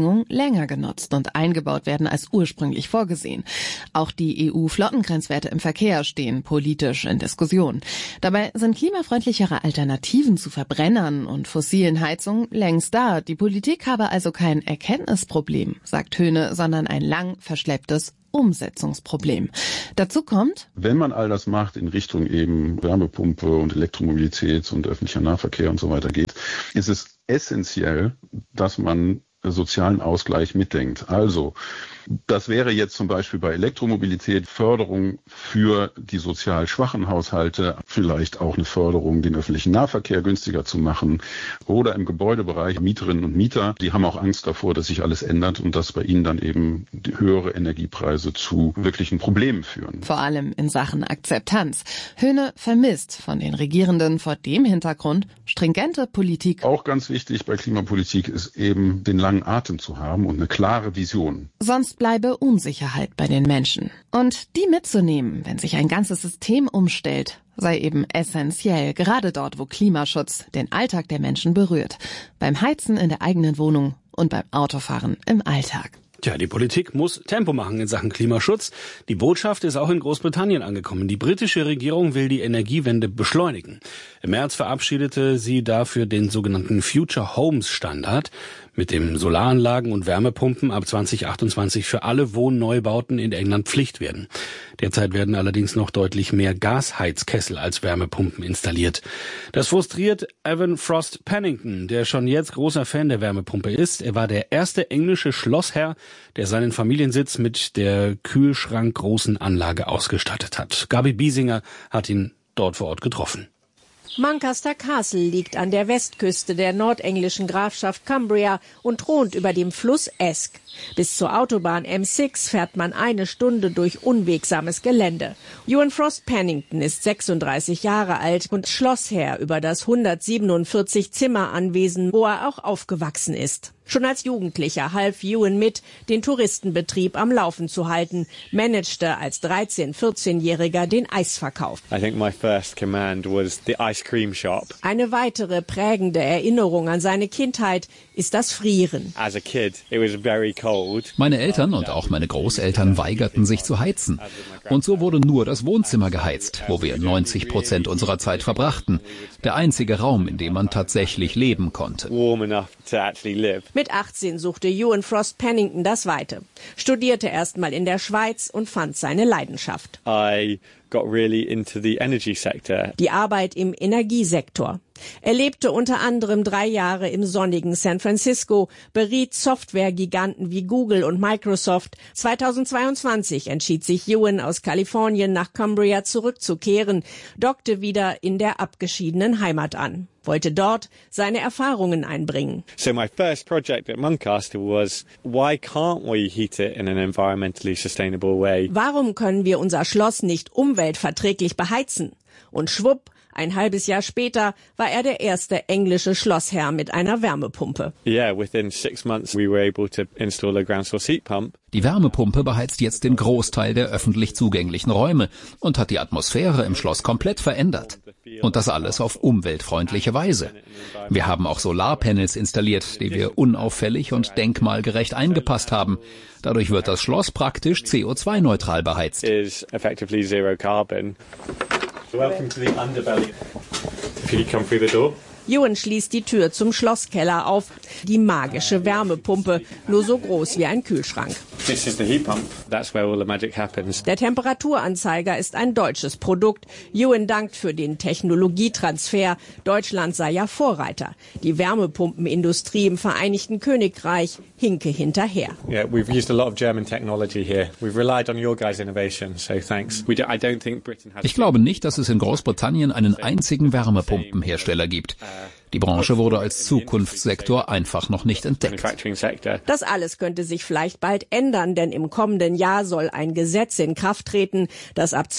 länger genutzt und eingebaut werden als ursprünglich vorgesehen. Auch die EU-Flottengrenzwerte im Verkehr stehen politisch in Diskussion. Dabei sind klimafreundlichere Alternativen zu Verbrennern und fossilen Heizungen längst da. Die Politik habe also kein Erkenntnisproblem, sagt Höhne, sondern ein lang verschlepptes Umsetzungsproblem. Dazu kommt, wenn man all das macht in Richtung eben Wärmepumpe und Elektromobilität und öffentlicher Nahverkehr und so weiter geht, ist es essentiell, dass man sozialen Ausgleich mitdenkt. Also, das wäre jetzt zum Beispiel bei Elektromobilität Förderung für die sozial schwachen Haushalte, vielleicht auch eine Förderung, den öffentlichen Nahverkehr günstiger zu machen oder im Gebäudebereich Mieterinnen und Mieter, die haben auch Angst davor, dass sich alles ändert und dass bei ihnen dann eben die höhere Energiepreise zu wirklichen Problemen führen. Vor allem in Sachen Akzeptanz. Höhne vermisst von den Regierenden vor dem Hintergrund stringente Politik. Auch ganz wichtig bei Klimapolitik ist eben den langen Atem zu haben und eine klare Vision. Sonst bleibe Unsicherheit bei den Menschen. Und die mitzunehmen, wenn sich ein ganzes System umstellt, sei eben essentiell, gerade dort, wo Klimaschutz den Alltag der Menschen berührt. Beim Heizen in der eigenen Wohnung und beim Autofahren im Alltag. Tja, die Politik muss Tempo machen in Sachen Klimaschutz. Die Botschaft ist auch in Großbritannien angekommen. Die britische Regierung will die Energiewende beschleunigen. Im März verabschiedete sie dafür den sogenannten Future Homes Standard, mit dem Solaranlagen und Wärmepumpen ab 2028 für alle Wohnneubauten in England Pflicht werden. Derzeit werden allerdings noch deutlich mehr Gasheizkessel als Wärmepumpen installiert. Das frustriert Evan Frost Pennington, der schon jetzt großer Fan der Wärmepumpe ist. Er war der erste englische Schlossherr, der seinen Familiensitz mit der kühlschrankgroßen Anlage ausgestattet hat. Gabi Biesinger hat ihn dort vor Ort getroffen. Muncaster Castle liegt an der Westküste der nordenglischen Grafschaft Cumbria und thront über dem Fluss Esk. Bis zur Autobahn M6 fährt man eine Stunde durch unwegsames Gelände. Ewan Frost Pennington ist 36 Jahre alt und Schlossherr über das 147 Zimmeranwesen, wo er auch aufgewachsen ist. Schon als Jugendlicher half Ewan mit, den Touristenbetrieb am Laufen zu halten, managte als 13-, 14-Jähriger den Eisverkauf. I think my first command was the ice cream shop. Eine weitere prägende Erinnerung an seine Kindheit ist das Frieren. As a kid, it was very cold. Meine Eltern und auch meine Großeltern weigerten sich zu heizen. Und so wurde nur das Wohnzimmer geheizt, wo wir 90% unserer Zeit verbrachten. Der einzige Raum, in dem man tatsächlich leben konnte. Warm enough to actually live. Mit 18 suchte Ewan Frost Pennington das Weite, studierte erstmal in der Schweiz und fand seine Leidenschaft. I got really into the energy sector. Die Arbeit im Energiesektor. Er lebte unter anderem 3 Jahre im sonnigen San Francisco, beriet Softwaregiganten wie Google und Microsoft. 2022 entschied sich Ewan aus Kalifornien nach Cumbria zurückzukehren, dockte wieder in der abgeschiedenen Heimat an, wollte dort seine Erfahrungen einbringen. So my first project at Muncaster was, why can't we heat it in an environmentally sustainable way? Warum können wir unser Schloss nicht umweltverträglich beheizen? Und schwupp, ein halbes Jahr später war er der erste englische Schlossherr mit einer Wärmepumpe. Yeah, within 6 months we were able to install a ground source heat pump. Die Wärmepumpe beheizt jetzt den Großteil der öffentlich zugänglichen Räume und hat die Atmosphäre im Schloss komplett verändert. Und das alles auf umweltfreundliche Weise. Wir haben auch Solarpanels installiert, die wir unauffällig und denkmalgerecht eingepasst haben. Dadurch wird das Schloss praktisch CO2-neutral beheizt. Effectively zero carbon. Welcome to the underbelly. Can you come through the door? Ewan schließt die Tür zum Schlosskeller auf. Die magische Wärmepumpe, nur so groß wie ein Kühlschrank. This is the heat pump. That's where all the magic happens. Der Temperaturanzeiger ist ein deutsches Produkt. Ewan dankt für den Technologietransfer. Deutschland sei ja Vorreiter. Die Wärmepumpenindustrie im Vereinigten Königreich hinke hinterher. Yeah, we've used a lot of German technology here. We've relied on your guys' innovation, so thanks. I don't think Britain has. Ich glaube nicht, dass es in Großbritannien einen einzigen Wärmepumpenhersteller gibt. Die Branche wurde als Zukunftssektor einfach noch nicht entdeckt. Das alles könnte sich vielleicht bald ändern, denn im kommenden Jahr soll ein Gesetz in Kraft treten, das ab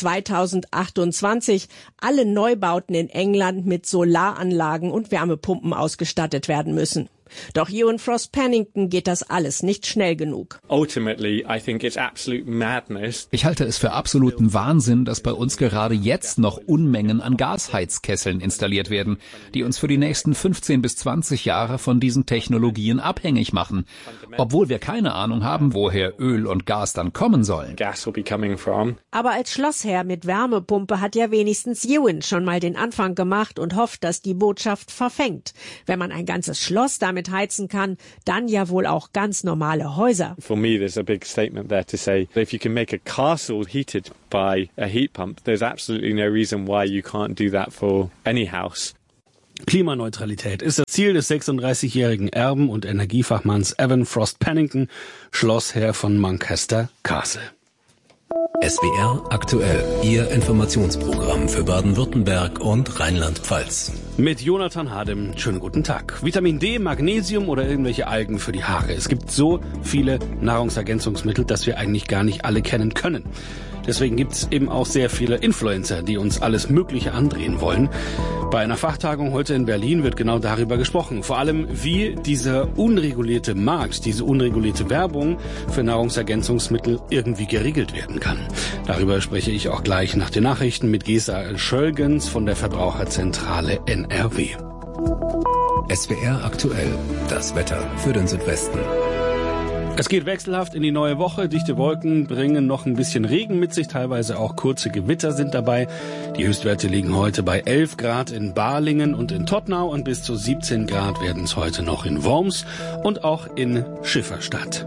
2028 alle Neubauten in England mit Solaranlagen und Wärmepumpen ausgestattet werden müssen. Doch Ewan Frost-Pennington geht das alles nicht schnell genug. Ultimately, I think it's absolute madness. Ich halte es für absoluten Wahnsinn, dass bei uns gerade jetzt noch Unmengen an Gasheizkesseln installiert werden, die uns für die nächsten 15 bis 20 Jahre von diesen Technologien abhängig machen, obwohl wir keine Ahnung haben, woher Öl und Gas dann kommen sollen. Aber als Schlossherr mit Wärmepumpe hat ja wenigstens Ewan schon mal den Anfang gemacht und hofft, dass die Botschaft verfängt. Wenn man ein ganzes Schloss damit heizen kann, dann ja wohl auch ganz normale Häuser. For me, there's a big statement there to say that if you can make a castle heated by a heat pump, there's absolutely no reason why you can't do that for any house. Klimaneutralität ist das Ziel des 36-jährigen Erben- und Energiefachmanns Evan Frost-Pennington, Schlossherr von Moncaster Castle. SWR aktuell, Ihr Informationsprogramm für Baden-Württemberg und Rheinland-Pfalz. Mit Jonathan Hadem, schönen guten Tag. Vitamin D, Magnesium oder irgendwelche Algen für die Haare. Es gibt so viele Nahrungsergänzungsmittel, dass wir eigentlich gar nicht alle kennen können. Deswegen gibt's eben auch sehr viele Influencer, die uns alles Mögliche andrehen wollen. Bei einer Fachtagung heute in Berlin wird genau darüber gesprochen. Vor allem, wie dieser unregulierte Markt, diese unregulierte Werbung für Nahrungsergänzungsmittel irgendwie geregelt werden kann. Darüber spreche ich auch gleich nach den Nachrichten mit Gesa Schölgens von der Verbraucherzentrale NRW. SWR aktuell, das Wetter für den Südwesten. Es geht wechselhaft in die neue Woche. Dichte Wolken bringen noch ein bisschen Regen mit sich. Teilweise auch kurze Gewitter sind dabei. Die Höchstwerte liegen heute bei 11 Grad in Balingen und in Todtnau und bis zu 17 Grad werden es heute noch in Worms und auch in Schifferstadt.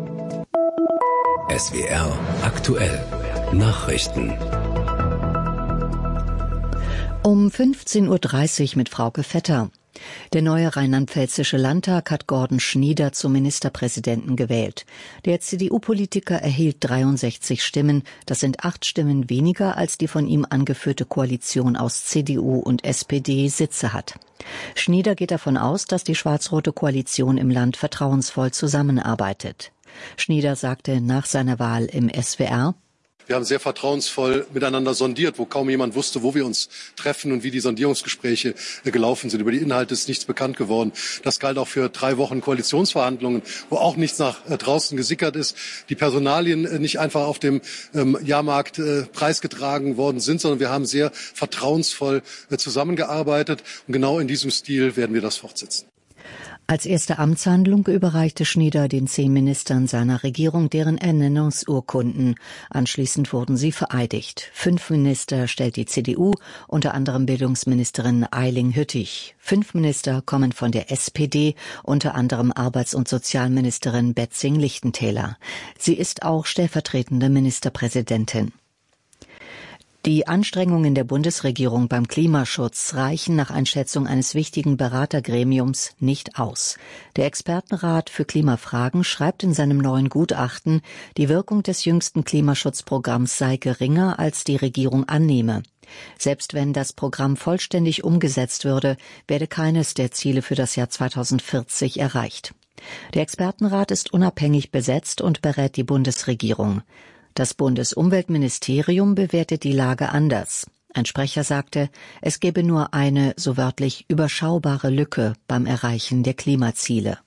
SWR aktuell. Nachrichten. Um 15.30 Uhr mit Frauke Vetter. Der neue rheinland-pfälzische Landtag hat Gordon Schnieder zum Ministerpräsidenten gewählt. Der CDU-Politiker erhielt 63 Stimmen. Das sind 8 Stimmen weniger, als die von ihm angeführte Koalition aus CDU und SPD Sitze hat. Schnieder geht davon aus, dass die schwarz-rote Koalition im Land vertrauensvoll zusammenarbeitet. Schnieder sagte nach seiner Wahl im SWR: Wir haben sehr vertrauensvoll miteinander sondiert, wo kaum jemand wusste, wo wir uns treffen und wie die Sondierungsgespräche gelaufen sind. Über die Inhalte ist nichts bekannt geworden. Das galt auch für 3 Wochen Koalitionsverhandlungen, wo auch nichts nach draußen gesickert ist. Die Personalien nicht einfach auf dem Jahrmarkt preisgetragen worden sind, sondern wir haben sehr vertrauensvoll zusammengearbeitet. Und genau in diesem Stil werden wir das fortsetzen. Als erste Amtshandlung überreichte Schnieder den 10 Ministern seiner Regierung deren Ernennungsurkunden. Anschließend wurden sie vereidigt. 5 Minister stellt die CDU, unter anderem Bildungsministerin Eiling Hüttich. 5 Minister kommen von der SPD, unter anderem Arbeits- und Sozialministerin Betzing-Lichtentäler. Sie ist auch stellvertretende Ministerpräsidentin. Die Anstrengungen der Bundesregierung beim Klimaschutz reichen nach Einschätzung eines wichtigen Beratergremiums nicht aus. Der Expertenrat für Klimafragen schreibt in seinem neuen Gutachten, die Wirkung des jüngsten Klimaschutzprogramms sei geringer, als die Regierung annehme. Selbst wenn das Programm vollständig umgesetzt würde, werde keines der Ziele für das Jahr 2040 erreicht. Der Expertenrat ist unabhängig besetzt und berät die Bundesregierung. Das Bundesumweltministerium bewertet die Lage anders. Ein Sprecher sagte, es gebe nur eine, so wörtlich, überschaubare Lücke beim Erreichen der Klimaziele.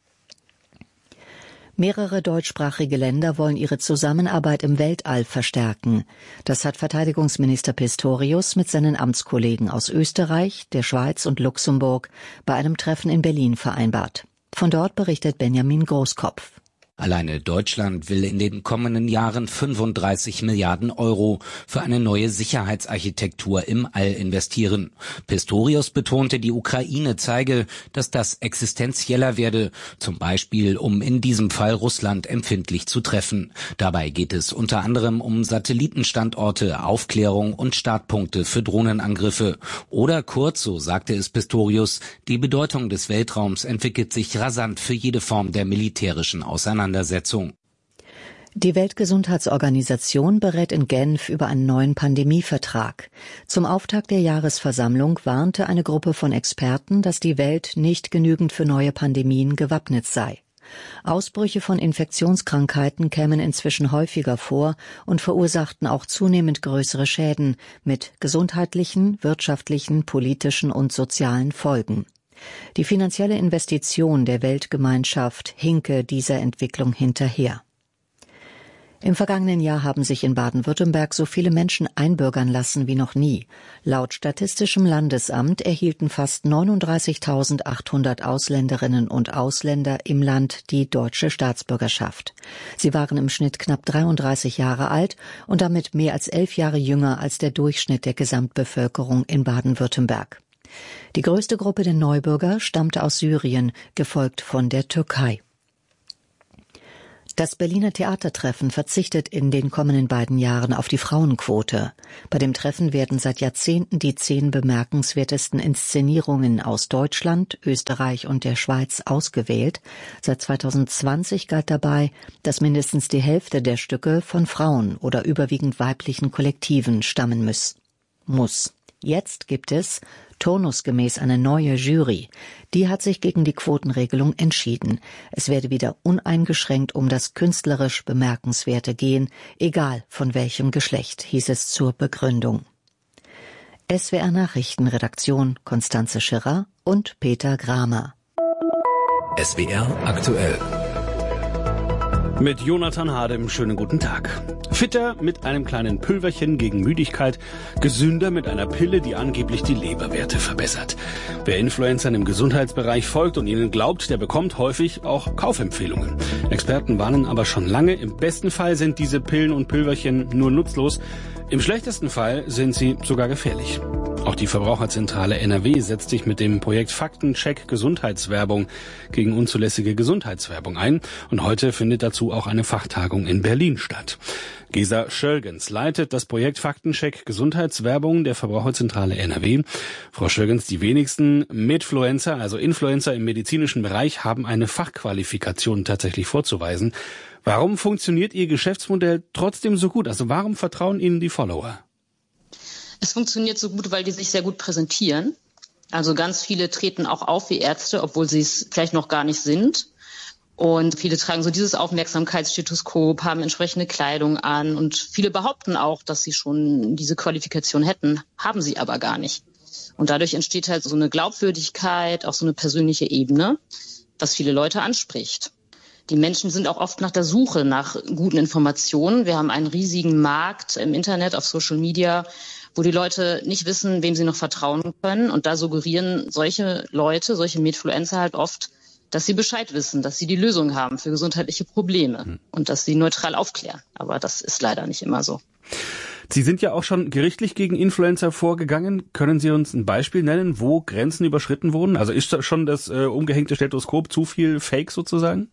Mehrere deutschsprachige Länder wollen ihre Zusammenarbeit im Weltall verstärken. Das hat Verteidigungsminister Pistorius mit seinen Amtskollegen aus Österreich, der Schweiz und Luxemburg bei einem Treffen in Berlin vereinbart. Von dort berichtet Benjamin Großkopf. Alleine Deutschland will in den kommenden Jahren 35 Milliarden Euro für eine neue Sicherheitsarchitektur im All investieren. Pistorius betonte, die Ukraine zeige, dass das existenzieller werde, zum Beispiel um in diesem Fall Russland empfindlich zu treffen. Dabei geht es unter anderem um Satellitenstandorte, Aufklärung und Startpunkte für Drohnenangriffe. Oder kurz, so sagte es Pistorius, die Bedeutung des Weltraums entwickelt sich rasant für jede Form der militärischen Auseinandersetzung. Die Weltgesundheitsorganisation berät in Genf über einen neuen Pandemievertrag. Zum Auftakt der Jahresversammlung warnte eine Gruppe von Experten, dass die Welt nicht genügend für neue Pandemien gewappnet sei. Ausbrüche von Infektionskrankheiten kämen inzwischen häufiger vor und verursachten auch zunehmend größere Schäden mit gesundheitlichen, wirtschaftlichen, politischen und sozialen Folgen. Die finanzielle Investition der Weltgemeinschaft hinke dieser Entwicklung hinterher. Im vergangenen Jahr haben sich in Baden-Württemberg so viele Menschen einbürgern lassen wie noch nie. Laut Statistischem Landesamt erhielten fast 39.800 Ausländerinnen und Ausländer im Land die deutsche Staatsbürgerschaft. Sie waren im Schnitt knapp 33 Jahre alt und damit mehr als 11 Jahre jünger als der Durchschnitt der Gesamtbevölkerung in Baden-Württemberg. Die größte Gruppe der Neubürger stammte aus Syrien, gefolgt von der Türkei. Das Berliner Theatertreffen verzichtet in den kommenden beiden Jahren auf die Frauenquote. Bei dem Treffen werden seit Jahrzehnten die 10 bemerkenswertesten Inszenierungen aus Deutschland, Österreich und der Schweiz ausgewählt. Seit 2020 galt dabei, dass mindestens die Hälfte der Stücke von Frauen oder überwiegend weiblichen Kollektiven stammen muss. Jetzt gibt es turnusgemäß eine neue Jury. Die hat sich gegen die Quotenregelung entschieden. Es werde wieder uneingeschränkt um das künstlerisch Bemerkenswerte gehen, egal von welchem Geschlecht, hieß es zur Begründung. SWR Nachrichtenredaktion Konstanze Schirrer und Peter Gramer. SWR aktuell. Mit Jonathan Hadem, schönen guten Tag. Fitter mit einem kleinen Pülverchen gegen Müdigkeit, gesünder mit einer Pille, die angeblich die Leberwerte verbessert. Wer Influencern im Gesundheitsbereich folgt und ihnen glaubt, der bekommt häufig auch Kaufempfehlungen. Experten warnen aber schon lange, im besten Fall sind diese Pillen und Pülverchen nur nutzlos, im schlechtesten Fall sind sie sogar gefährlich. Auch die Verbraucherzentrale NRW setzt sich mit dem Projekt Faktencheck Gesundheitswerbung gegen unzulässige Gesundheitswerbung ein. Und heute findet dazu auch eine Fachtagung in Berlin statt. Gesa Schölgens leitet das Projekt Faktencheck Gesundheitswerbung der Verbraucherzentrale NRW. Frau Schölgens, die wenigsten Medfluencer, also Influencer im medizinischen Bereich, haben eine Fachqualifikation tatsächlich vorzuweisen. Warum funktioniert Ihr Geschäftsmodell trotzdem so gut? Also warum vertrauen Ihnen die Follower? Es funktioniert so gut, weil die sich sehr gut präsentieren. Also ganz viele treten auch auf wie Ärzte, obwohl sie es vielleicht noch gar nicht sind. Und viele tragen so dieses Aufmerksamkeitsstethoskop, haben entsprechende Kleidung an. Und viele behaupten auch, dass sie schon diese Qualifikation hätten, haben sie aber gar nicht. Und dadurch entsteht halt so eine Glaubwürdigkeit, auch so eine persönliche Ebene, was viele Leute anspricht. Die Menschen sind auch oft nach der Suche nach guten Informationen. Wir haben einen riesigen Markt im Internet, auf Social Media, wo die Leute nicht wissen, wem sie noch vertrauen können. Und da suggerieren solche Leute, solche Medfluencer halt oft, dass sie Bescheid wissen, dass sie die Lösung haben für gesundheitliche Probleme und dass sie neutral aufklären. Aber das ist leider nicht immer so. Sie sind ja auch schon gerichtlich gegen Influencer vorgegangen. Können Sie uns ein Beispiel nennen, wo Grenzen überschritten wurden? Also ist schon das umgehängte Stethoskop zu viel Fake sozusagen?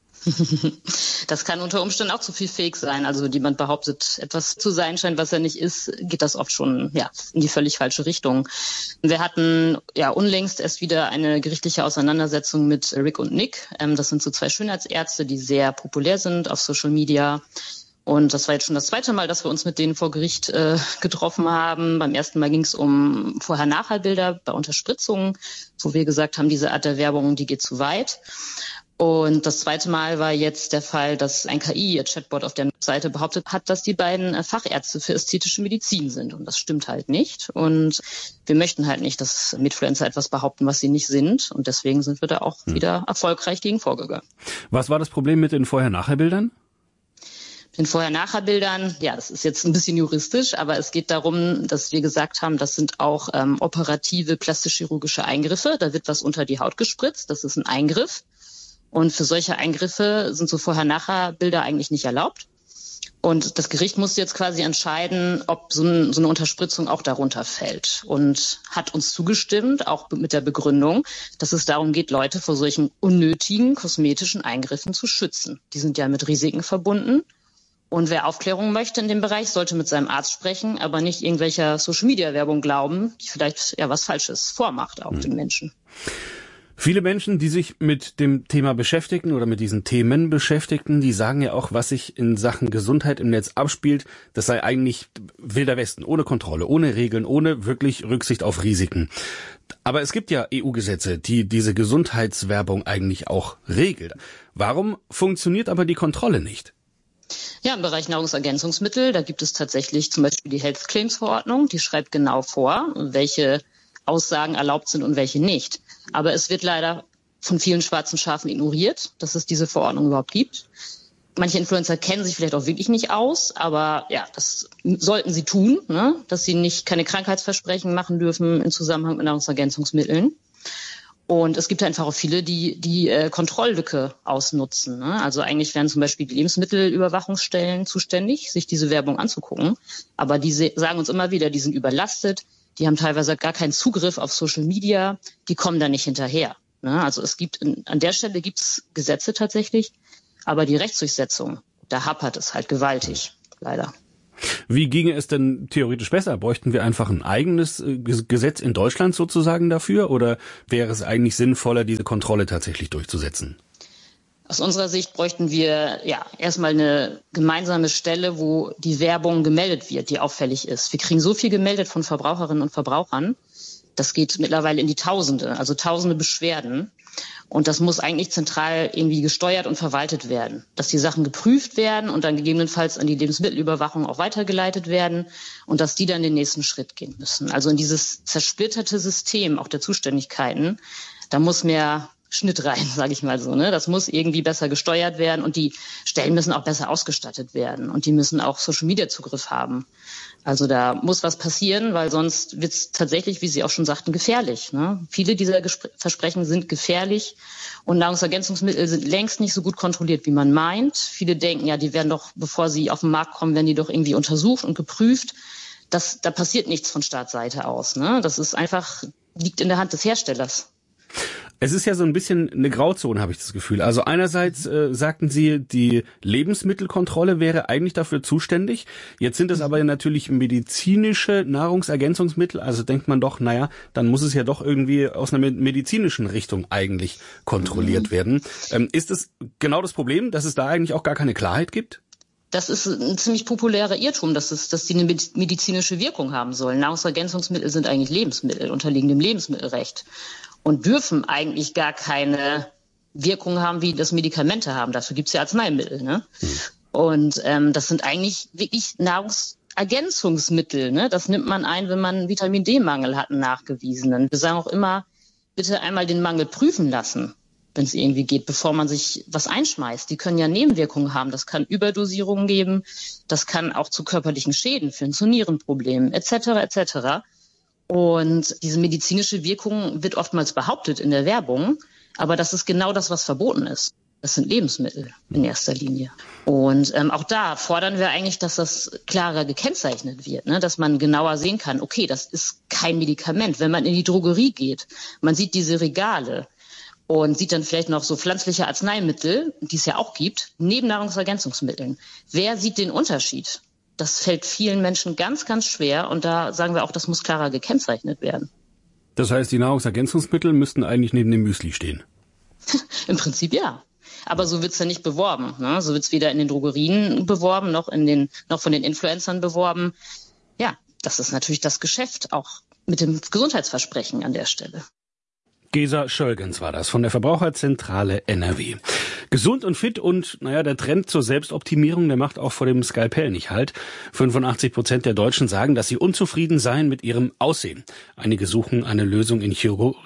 Das kann unter Umständen auch zu viel Fake sein. Also jemand behauptet, etwas zu sein scheint, was er nicht ist, geht das oft schon in die völlig falsche Richtung. Wir hatten unlängst erst wieder eine gerichtliche Auseinandersetzung mit Rick und Nick. Das sind so 2 Schönheitsärzte, die sehr populär sind auf Social Media. Und das war jetzt schon das 2. Mal, dass wir uns mit denen vor Gericht getroffen haben. Beim ersten Mal ging es um Vorher-Nachher-Bilder bei Unterspritzungen, wo wir gesagt haben, diese Art der Werbung, die geht zu weit. Und das 2. Mal war jetzt der Fall, dass ein KI, ein Chatbot auf der Seite behauptet hat, dass die beiden Fachärzte für ästhetische Medizin sind. Und das stimmt halt nicht. Und wir möchten halt nicht, dass Medfluencer etwas behaupten, was sie nicht sind. Und deswegen sind wir da auch wieder erfolgreich gegen vorgegangen. Was war das Problem mit den Vorher-Nachher-Bildern? Den Vorher-Nachher-Bildern, das ist jetzt ein bisschen juristisch, aber es geht darum, dass wir gesagt haben, das sind auch operative plastisch-chirurgische Eingriffe. Da wird was unter die Haut gespritzt, das ist ein Eingriff. Und für solche Eingriffe sind so Vorher-Nachher-Bilder eigentlich nicht erlaubt. Und das Gericht musste jetzt quasi entscheiden, ob so eine Unterspritzung auch darunter fällt. Und hat uns zugestimmt, auch mit der Begründung, dass es darum geht, Leute vor solchen unnötigen kosmetischen Eingriffen zu schützen. Die sind ja mit Risiken verbunden. Und wer Aufklärung möchte in dem Bereich, sollte mit seinem Arzt sprechen, aber nicht irgendwelcher Social-Media-Werbung glauben, die vielleicht was Falsches vormacht, auch den Menschen. Viele Menschen, die sich mit dem Thema beschäftigen oder mit diesen Themen beschäftigen, die sagen ja auch, was sich in Sachen Gesundheit im Netz abspielt, das sei eigentlich Wilder Westen, ohne Kontrolle, ohne Regeln, ohne wirklich Rücksicht auf Risiken. Aber es gibt ja EU-Gesetze, die diese Gesundheitswerbung eigentlich auch regeln. Warum funktioniert aber die Kontrolle nicht? Ja, im Bereich Nahrungsergänzungsmittel, da gibt es tatsächlich zum Beispiel die Health Claims Verordnung, die schreibt genau vor, welche Aussagen erlaubt sind und welche nicht. Aber es wird leider von vielen schwarzen Schafen ignoriert, dass es diese Verordnung überhaupt gibt. Manche Influencer kennen sich vielleicht auch wirklich nicht aus, aber ja, das sollten sie tun, ne? Dass sie keine Krankheitsversprechen machen dürfen im Zusammenhang mit Nahrungsergänzungsmitteln. Und es gibt einfach auch viele, die Kontrolllücke ausnutzen, ne? Also eigentlich wären zum Beispiel die Lebensmittelüberwachungsstellen zuständig, sich diese Werbung anzugucken. Aber die sagen uns immer wieder, die sind überlastet, die haben teilweise gar keinen Zugriff auf Social Media, die kommen da nicht hinterher, ne? Also an der Stelle gibt's Gesetze tatsächlich, aber die Rechtsdurchsetzung, da hapert es halt gewaltig, leider. Wie ginge es denn theoretisch besser? Bräuchten wir einfach ein eigenes Gesetz in Deutschland sozusagen dafür? Oder wäre es eigentlich sinnvoller, diese Kontrolle tatsächlich durchzusetzen? Aus unserer Sicht bräuchten wir erstmal eine gemeinsame Stelle, wo die Werbung gemeldet wird, die auffällig ist. Wir kriegen so viel gemeldet von Verbraucherinnen und Verbrauchern. Das geht mittlerweile in die Tausende, also tausende Beschwerden. Und das muss eigentlich zentral irgendwie gesteuert und verwaltet werden, dass die Sachen geprüft werden und dann gegebenenfalls an die Lebensmittelüberwachung auch weitergeleitet werden und dass die dann den nächsten Schritt gehen müssen. Also in dieses zersplitterte System auch der Zuständigkeiten, da muss mehr Schnitt rein, sage ich mal so, ne? Das muss irgendwie besser gesteuert werden und die Stellen müssen auch besser ausgestattet werden und die müssen auch Social-Media-Zugriff haben. Also da muss was passieren, weil sonst wird es tatsächlich, wie Sie auch schon sagten, gefährlich, ne? Viele dieser Versprechen sind gefährlich und Nahrungsergänzungsmittel sind längst nicht so gut kontrolliert, wie man meint. Viele denken, ja, die werden doch, bevor sie auf den Markt kommen, werden die doch irgendwie untersucht und geprüft. Da passiert nichts von Staatsseite aus, ne? Das ist einfach, liegt in der Hand des Herstellers. Es ist ja so ein bisschen eine Grauzone, habe ich das Gefühl. Also einerseits sagten Sie, die Lebensmittelkontrolle wäre eigentlich dafür zuständig. Jetzt sind es aber natürlich medizinische Nahrungsergänzungsmittel. Also denkt man doch, dann muss es ja doch irgendwie aus einer medizinischen Richtung eigentlich kontrolliert werden. Ist es genau das Problem, dass es da eigentlich auch gar keine Klarheit gibt? Das ist ein ziemlich populärer Irrtum, dass die eine medizinische Wirkung haben sollen. Nahrungsergänzungsmittel sind eigentlich Lebensmittel, unterliegen dem Lebensmittelrecht. Und dürfen eigentlich gar keine Wirkung haben, wie das Medikamente haben. Dafür gibt's ja Arzneimittel, ne? Und das sind eigentlich wirklich Nahrungsergänzungsmittel, ne? Das nimmt man ein, wenn man Vitamin-D-Mangel hat, einen nachgewiesenen. Wir sagen auch immer, bitte einmal den Mangel prüfen lassen, wenn es irgendwie geht, bevor man sich was einschmeißt. Die können ja Nebenwirkungen haben. Das kann Überdosierungen geben. Das kann auch zu körperlichen Schäden führen, zu Nierenproblemen etc. etc. Und diese medizinische Wirkung wird oftmals behauptet in der Werbung, aber das ist genau das, was verboten ist. Das sind Lebensmittel in erster Linie. Und auch da fordern wir eigentlich, dass das klarer gekennzeichnet wird, ne? Dass man genauer sehen kann, okay, das ist kein Medikament. Wenn man in die Drogerie geht, man sieht diese Regale und sieht dann vielleicht noch so pflanzliche Arzneimittel, die es ja auch gibt, neben Nahrungsergänzungsmitteln. Wer sieht den Unterschied? Das fällt vielen Menschen ganz, ganz schwer und da sagen wir auch, das muss klarer gekennzeichnet werden. Das heißt, die Nahrungsergänzungsmittel müssten eigentlich neben dem Müsli stehen? Im Prinzip ja. Aber so wird's ja nicht beworben, ne? So wird's weder in den Drogerien beworben, noch von den Influencern beworben. Ja, das ist natürlich das Geschäft, auch mit dem Gesundheitsversprechen an der Stelle. Gesa Schölgens war das von der Verbraucherzentrale NRW. Gesund und fit und, der Trend zur Selbstoptimierung, der macht auch vor dem Skalpell nicht halt. 85% der Deutschen sagen, dass sie unzufrieden seien mit ihrem Aussehen. Einige suchen eine Lösung in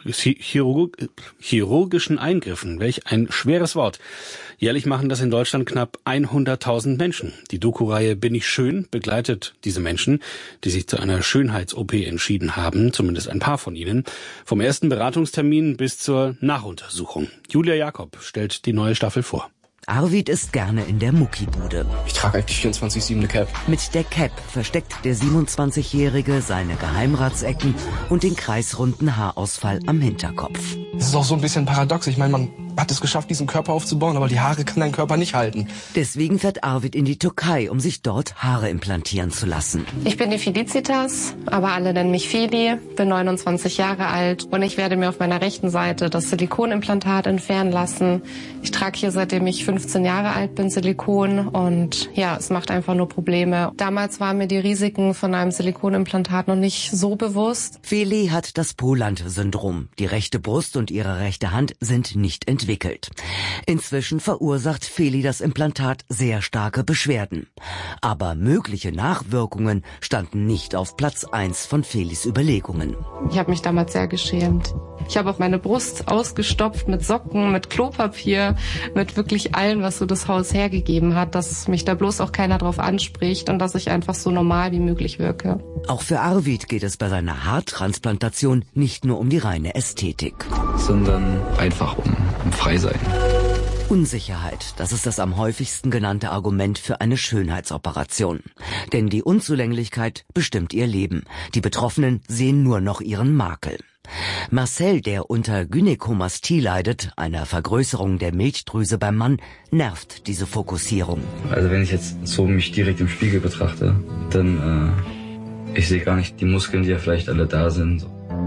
chirurgischen Eingriffen. Welch ein schweres Wort. Jährlich machen das in Deutschland knapp 100.000 Menschen. Die Doku-Reihe Bin ich schön begleitet diese Menschen, die sich zu einer Schönheits-OP entschieden haben, zumindest ein paar von ihnen, vom ersten Beratungstermin bis zur Nachuntersuchung. Julia Jakob stellt die neue Staffel vor. Arvid ist gerne in der Muckibude. Ich trage eigentlich 24/7 eine Cap. Mit der Cap versteckt der 27-Jährige seine Geheimratsecken und den kreisrunden Haarausfall am Hinterkopf. Es ist auch so ein bisschen paradox. Ich meine, man hat es geschafft, diesen Körper aufzubauen, aber die Haare kann dein Körper nicht halten. Deswegen fährt Arvid in die Türkei, um sich dort Haare implantieren zu lassen. Ich bin die Felicitas, aber alle nennen mich Feli, bin 29 Jahre alt und ich werde mir auf meiner rechten Seite das Silikonimplantat entfernen lassen. Ich trage hier, seitdem ich 15 Jahre alt bin, Silikon und ja, es macht einfach nur Probleme. Damals waren mir die Risiken von einem Silikonimplantat noch nicht so bewusst. Feli hat das Poland-Syndrom. Die rechte Brust und ihre rechte Hand sind nicht entwickelt. entwickelt. Inzwischen verursacht Feli das Implantat sehr starke Beschwerden. Aber mögliche Nachwirkungen standen nicht auf Platz 1 von Felis Überlegungen. Ich habe mich damals sehr geschämt. Ich habe auch meine Brust ausgestopft mit Socken, mit Klopapier, mit wirklich allem, was so das Haus hergegeben hat, dass mich da bloß auch keiner drauf anspricht und dass ich einfach so normal wie möglich wirke. Auch für Arvid geht es bei seiner Haartransplantation nicht nur um die reine Ästhetik. Sondern einfach um frei sein. Unsicherheit, das ist das am häufigsten genannte Argument für eine Schönheitsoperation. Denn die Unzulänglichkeit bestimmt ihr Leben. Die Betroffenen sehen nur noch ihren Makel. Marcel, der unter Gynäkomastie leidet, einer Vergrößerung der Milchdrüse beim Mann, nervt diese Fokussierung. Also wenn ich jetzt so mich direkt im Spiegel betrachte, dann ich sehe gar nicht die Muskeln, die ja vielleicht alle da sind.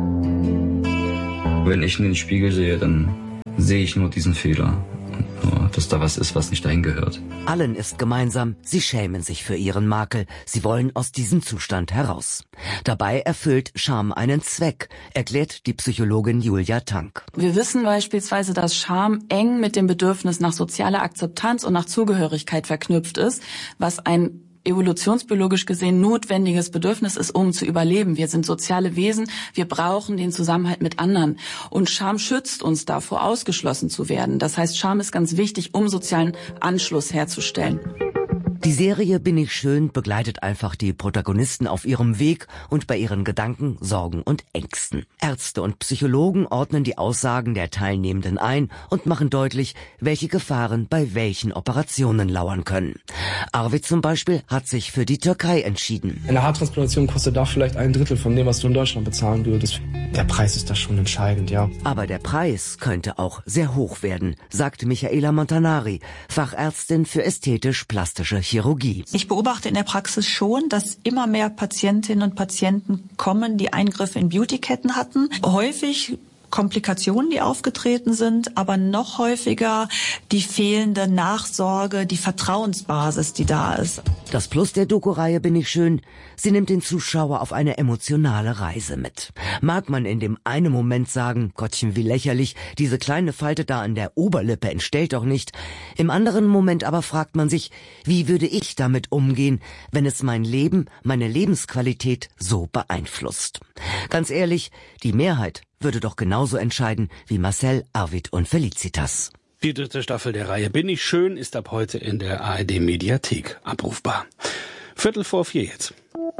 Wenn ich in den Spiegel sehe, dann sehe ich nur diesen Fehler. Nur, dass da was ist, was nicht dahin gehört. Allen ist gemeinsam, sie schämen sich für ihren Makel. Sie wollen aus diesem Zustand heraus. Dabei erfüllt Scham einen Zweck, erklärt die Psychologin Julia Tank. Wir wissen beispielsweise, dass Scham eng mit dem Bedürfnis nach sozialer Akzeptanz und nach Zugehörigkeit verknüpft ist, was ein evolutionsbiologisch gesehen notwendiges Bedürfnis ist, um zu überleben. Wir sind soziale Wesen, wir brauchen den Zusammenhalt mit anderen. Und Scham schützt uns davor, ausgeschlossen zu werden. Das heißt, Scham ist ganz wichtig, um sozialen Anschluss herzustellen. Die Serie Bin ich schön begleitet einfach die Protagonisten auf ihrem Weg und bei ihren Gedanken, Sorgen und Ängsten. Ärzte und Psychologen ordnen die Aussagen der Teilnehmenden ein und machen deutlich, welche Gefahren bei welchen Operationen lauern können. Arvid zum Beispiel hat sich für die Türkei entschieden. Eine Haartransplantation kostet da vielleicht 1/3 von dem, was du in Deutschland bezahlen würdest. Der Preis ist da schon entscheidend, ja. Aber der Preis könnte auch sehr hoch werden, sagt Michaela Montanari, Fachärztin für ästhetisch-plastische Chirurgie. Ich beobachte in der Praxis schon, dass immer mehr Patientinnen und Patienten kommen, die Eingriffe in Beautyketten hatten. Häufig Komplikationen, die aufgetreten sind, aber noch häufiger die fehlende Nachsorge, die Vertrauensbasis, die da ist. Das Plus der Doku-Reihe Bin ich schön, sie nimmt den Zuschauer auf eine emotionale Reise mit. Mag man in dem einen Moment sagen, Gottchen, wie lächerlich, diese kleine Falte da an der Oberlippe entstellt doch nicht. Im anderen Moment aber fragt man sich, wie würde ich damit umgehen, wenn es mein Leben, meine Lebensqualität so beeinflusst? Ganz ehrlich, die Mehrheit würde doch genauso entscheiden wie Marcel, Arvid und Felicitas. Die 3. Staffel der Reihe Bin ich schön ist ab heute in der ARD-Mediathek abrufbar. 3:45 jetzt.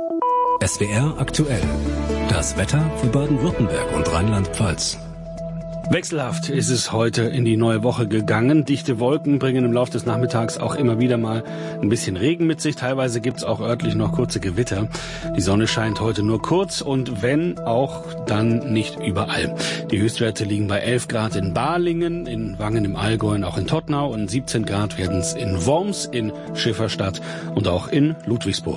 SWR aktuell. Das Wetter für Baden-Württemberg und Rheinland-Pfalz. Wechselhaft ist es heute in die neue Woche gegangen. Dichte Wolken bringen im Laufe des Nachmittags auch immer wieder mal ein bisschen Regen mit sich. Teilweise gibt's auch örtlich noch kurze Gewitter. Die Sonne scheint heute nur kurz und wenn auch, dann nicht überall. Die Höchstwerte liegen bei 11 Grad in Balingen, in Wangen im Allgäu und auch in Todtnau und 17 Grad werden es in Worms, in Schifferstadt und auch in Ludwigsburg.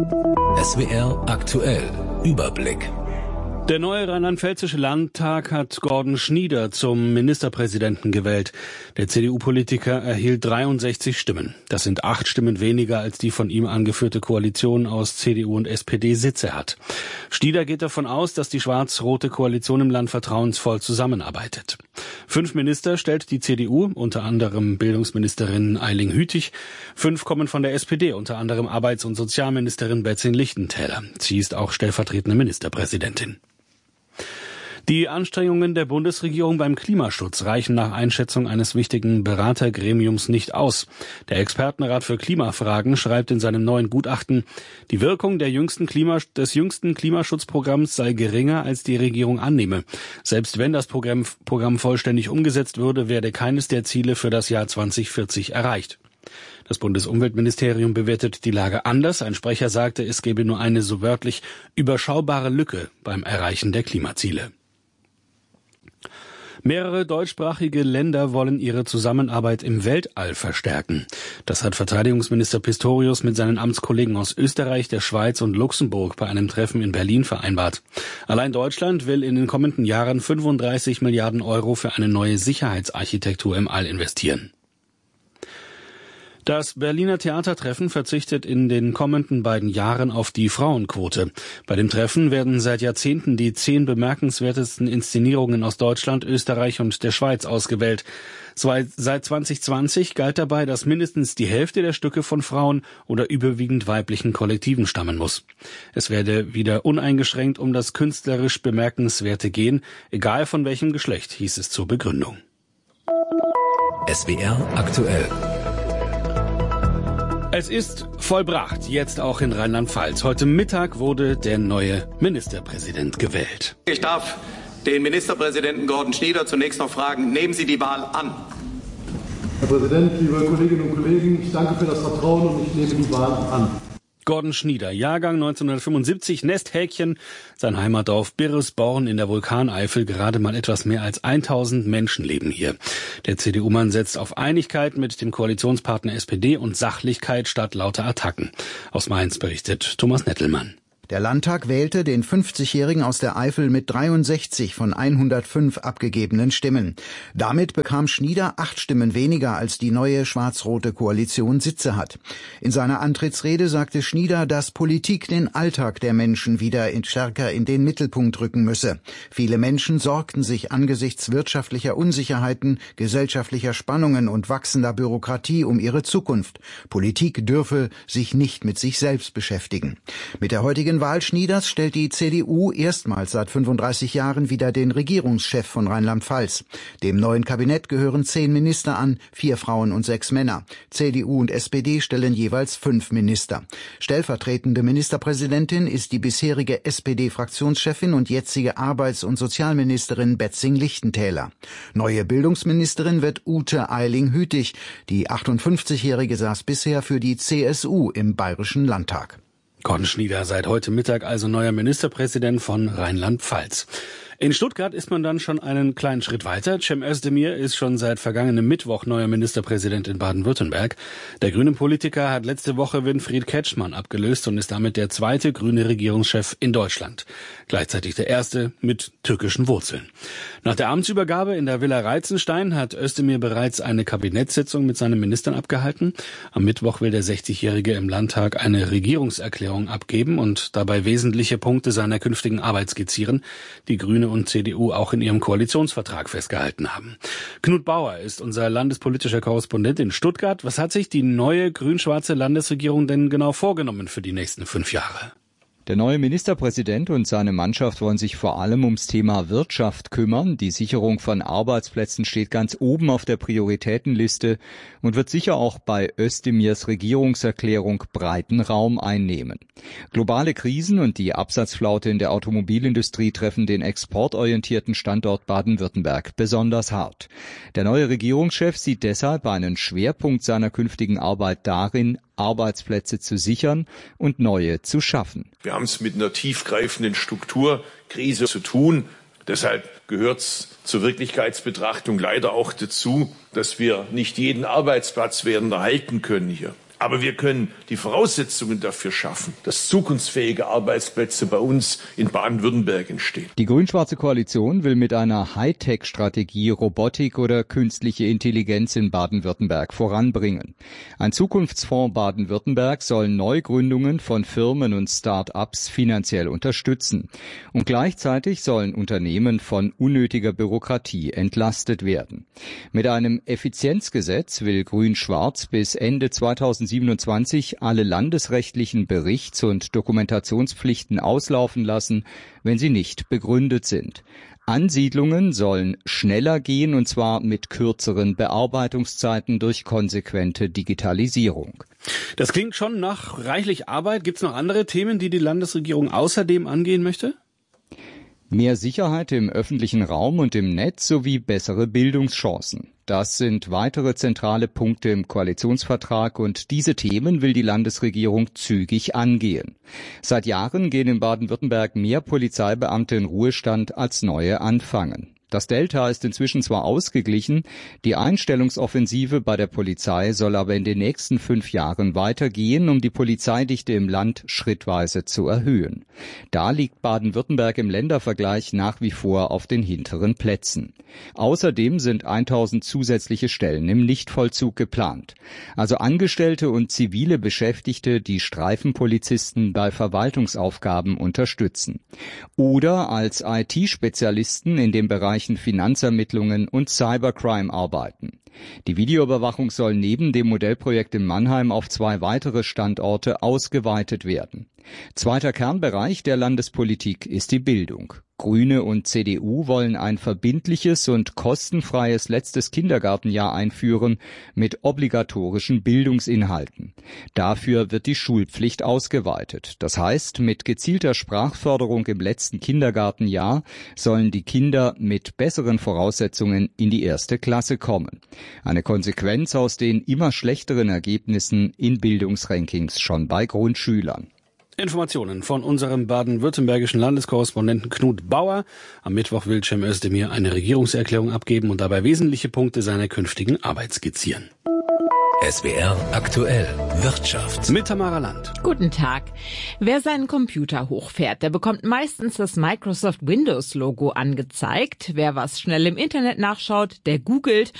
SWR aktuell. Überblick. Der neue rheinland-pfälzische Landtag hat Gordon Schnieder zum Ministerpräsidenten gewählt. Der CDU-Politiker erhielt 63 Stimmen. Das sind 8 Stimmen weniger, als die von ihm angeführte Koalition aus CDU und SPD Sitze hat. Schnieder geht davon aus, dass die schwarz-rote Koalition im Land vertrauensvoll zusammenarbeitet. 5 Minister stellt die CDU, unter anderem Bildungsministerin Eiling Hütig. 5 kommen von der SPD, unter anderem Arbeits- und Sozialministerin Betzin Lichtentäler. Sie ist auch stellvertretende Ministerpräsidentin. Die Anstrengungen der Bundesregierung beim Klimaschutz reichen nach Einschätzung eines wichtigen Beratergremiums nicht aus. Der Expertenrat für Klimafragen schreibt in seinem neuen Gutachten, die Wirkung des jüngsten Klimaschutzprogramms sei geringer, als die Regierung annehme. Selbst wenn das Programm vollständig umgesetzt würde, werde keines der Ziele für das Jahr 2040 erreicht. Das Bundesumweltministerium bewertet die Lage anders. Ein Sprecher sagte, es gebe nur eine so wörtlich überschaubare Lücke beim Erreichen der Klimaziele. Mehrere deutschsprachige Länder wollen ihre Zusammenarbeit im Weltall verstärken. Das hat Verteidigungsminister Pistorius mit seinen Amtskollegen aus Österreich, der Schweiz und Luxemburg bei einem Treffen in Berlin vereinbart. Allein Deutschland will in den kommenden Jahren 35 Milliarden Euro für eine neue Sicherheitsarchitektur im All investieren. Das Berliner Theatertreffen verzichtet in den kommenden beiden Jahren auf die Frauenquote. Bei dem Treffen werden seit Jahrzehnten die 10 bemerkenswertesten Inszenierungen aus Deutschland, Österreich und der Schweiz ausgewählt. Seit 2020 galt dabei, dass mindestens die Hälfte der Stücke von Frauen oder überwiegend weiblichen Kollektiven stammen muss. Es werde wieder uneingeschränkt um das künstlerisch Bemerkenswerte gehen, egal von welchem Geschlecht, hieß es zur Begründung. SWR aktuell. Es ist vollbracht, jetzt auch in Rheinland-Pfalz. Heute Mittag wurde der neue Ministerpräsident gewählt. Ich darf den Ministerpräsidenten Gordon Schnieder zunächst noch fragen, nehmen Sie die Wahl an? Herr Präsident, liebe Kolleginnen und Kollegen, ich danke für das Vertrauen und ich nehme die Wahl an. Gordon Schnieder, Jahrgang 1975, Nesthäkchen, sein Heimatdorf Birresborn in der Vulkaneifel. Gerade mal etwas mehr als 1000 Menschen leben hier. Der CDU-Mann setzt auf Einigkeit mit dem Koalitionspartner SPD und Sachlichkeit statt lauter Attacken. Aus Mainz berichtet Thomas Nettelmann. Der Landtag wählte den 50-Jährigen aus der Eifel mit 63 von 105 abgegebenen Stimmen. Damit bekam Schnieder 8 Stimmen weniger, als die neue schwarz-rote Koalition Sitze hat. In seiner Antrittsrede sagte Schnieder, dass Politik den Alltag der Menschen wieder stärker in den Mittelpunkt rücken müsse. Viele Menschen sorgten sich angesichts wirtschaftlicher Unsicherheiten, gesellschaftlicher Spannungen und wachsender Bürokratie um ihre Zukunft. Politik dürfe sich nicht mit sich selbst beschäftigen. Mit der heutigen Wahl Schnieders stellt die CDU erstmals seit 35 Jahren wieder den Regierungschef von Rheinland-Pfalz. Dem neuen Kabinett gehören 10 Minister an, 4 Frauen und 6 Männer. CDU und SPD stellen jeweils 5 Minister. Stellvertretende Ministerpräsidentin ist die bisherige SPD-Fraktionschefin und jetzige Arbeits- und Sozialministerin Betzing-Lichtentäler. Neue Bildungsministerin wird Ute Eiling-Hütig. Die 58-Jährige saß bisher für die CSU im Bayerischen Landtag. Gordon Schnieder seit heute Mittag also neuer Ministerpräsident von Rheinland-Pfalz. In Stuttgart ist man dann schon einen kleinen Schritt weiter. Cem Özdemir ist schon seit vergangenem Mittwoch neuer Ministerpräsident in Baden-Württemberg. Der grüne Politiker hat letzte Woche Winfried Kretschmann abgelöst und ist damit der zweite grüne Regierungschef in Deutschland. Gleichzeitig der erste mit türkischen Wurzeln. Nach der Amtsübergabe in der Villa Reitzenstein hat Özdemir bereits eine Kabinettssitzung mit seinen Ministern abgehalten. Am Mittwoch will der 60-Jährige im Landtag eine Regierungserklärung abgeben und dabei wesentliche Punkte seiner künftigen Arbeit skizzieren, die Grüne und CDU auch in ihrem Koalitionsvertrag festgehalten haben. Knut Bauer ist unser landespolitischer Korrespondent in Stuttgart. Was hat sich die neue grün-schwarze Landesregierung denn genau vorgenommen für die nächsten 5 Jahre? Der neue Ministerpräsident und seine Mannschaft wollen sich vor allem ums Thema Wirtschaft kümmern. Die Sicherung von Arbeitsplätzen steht ganz oben auf der Prioritätenliste und wird sicher auch bei Özdemirs Regierungserklärung breiten Raum einnehmen. Globale Krisen und die Absatzflaute in der Automobilindustrie treffen den exportorientierten Standort Baden-Württemberg besonders hart. Der neue Regierungschef sieht deshalb einen Schwerpunkt seiner künftigen Arbeit darin, Arbeitsplätze zu sichern und neue zu schaffen. Wir haben es mit einer tiefgreifenden Strukturkrise zu tun. Deshalb gehört es zur Wirklichkeitsbetrachtung leider auch dazu, dass wir nicht jeden Arbeitsplatz werden erhalten können hier. Aber wir können die Voraussetzungen dafür schaffen, dass zukunftsfähige Arbeitsplätze bei uns in Baden-Württemberg entstehen. Die grün-schwarze Koalition will mit einer Hightech-Strategie Robotik oder künstliche Intelligenz in Baden-Württemberg voranbringen. Ein Zukunftsfonds Baden-Württemberg soll Neugründungen von Firmen und Start-ups finanziell unterstützen. Und gleichzeitig sollen Unternehmen von unnötiger Bürokratie entlastet werden. Mit einem Effizienzgesetz will Grün-Schwarz bis Ende 2027 alle landesrechtlichen Berichts- und Dokumentationspflichten auslaufen lassen, wenn sie nicht begründet sind. Ansiedlungen sollen schneller gehen, und zwar mit kürzeren Bearbeitungszeiten durch konsequente Digitalisierung. Das klingt schon nach reichlich Arbeit. Gibt es noch andere Themen, die die Landesregierung außerdem angehen möchte? Mehr Sicherheit im öffentlichen Raum und im Netz sowie bessere Bildungschancen. Das sind weitere zentrale Punkte im Koalitionsvertrag und diese Themen will die Landesregierung zügig angehen. Seit Jahren gehen in Baden-Württemberg mehr Polizeibeamte in Ruhestand als neue anfangen. Das Delta ist inzwischen zwar ausgeglichen, die Einstellungsoffensive bei der Polizei soll aber in den nächsten 5 Jahren weitergehen, um die Polizeidichte im Land schrittweise zu erhöhen. Da liegt Baden-Württemberg im Ländervergleich nach wie vor auf den hinteren Plätzen. Außerdem sind 1000 zusätzliche Stellen im Nichtvollzug geplant. Also Angestellte und zivile Beschäftigte, die Streifenpolizisten bei Verwaltungsaufgaben unterstützen. Oder als IT-Spezialisten in den Bereichen Finanzermittlungen und Cybercrime arbeiten. Die Videoüberwachung soll neben dem Modellprojekt in Mannheim auf 2 weitere Standorte ausgeweitet werden. Zweiter Kernbereich der Landespolitik ist die Bildung. Grüne und CDU wollen ein verbindliches und kostenfreies letztes Kindergartenjahr einführen mit obligatorischen Bildungsinhalten. Dafür wird die Schulpflicht ausgeweitet. Das heißt, mit gezielter Sprachförderung im letzten Kindergartenjahr sollen die Kinder mit besseren Voraussetzungen in die 1. Klasse kommen. Eine Konsequenz aus den immer schlechteren Ergebnissen in Bildungsrankings schon bei Grundschülern. Informationen von unserem baden-württembergischen Landeskorrespondenten Knut Bauer. Am Mittwoch will Cem Özdemir eine Regierungserklärung abgeben und dabei wesentliche Punkte seiner künftigen Arbeit skizzieren. SWR aktuell Wirtschaft. Mit Tamara Land. Guten Tag. Wer seinen Computer hochfährt, der bekommt meistens das Microsoft Windows Logo angezeigt. Wer was schnell im Internet nachschaut, der googelt.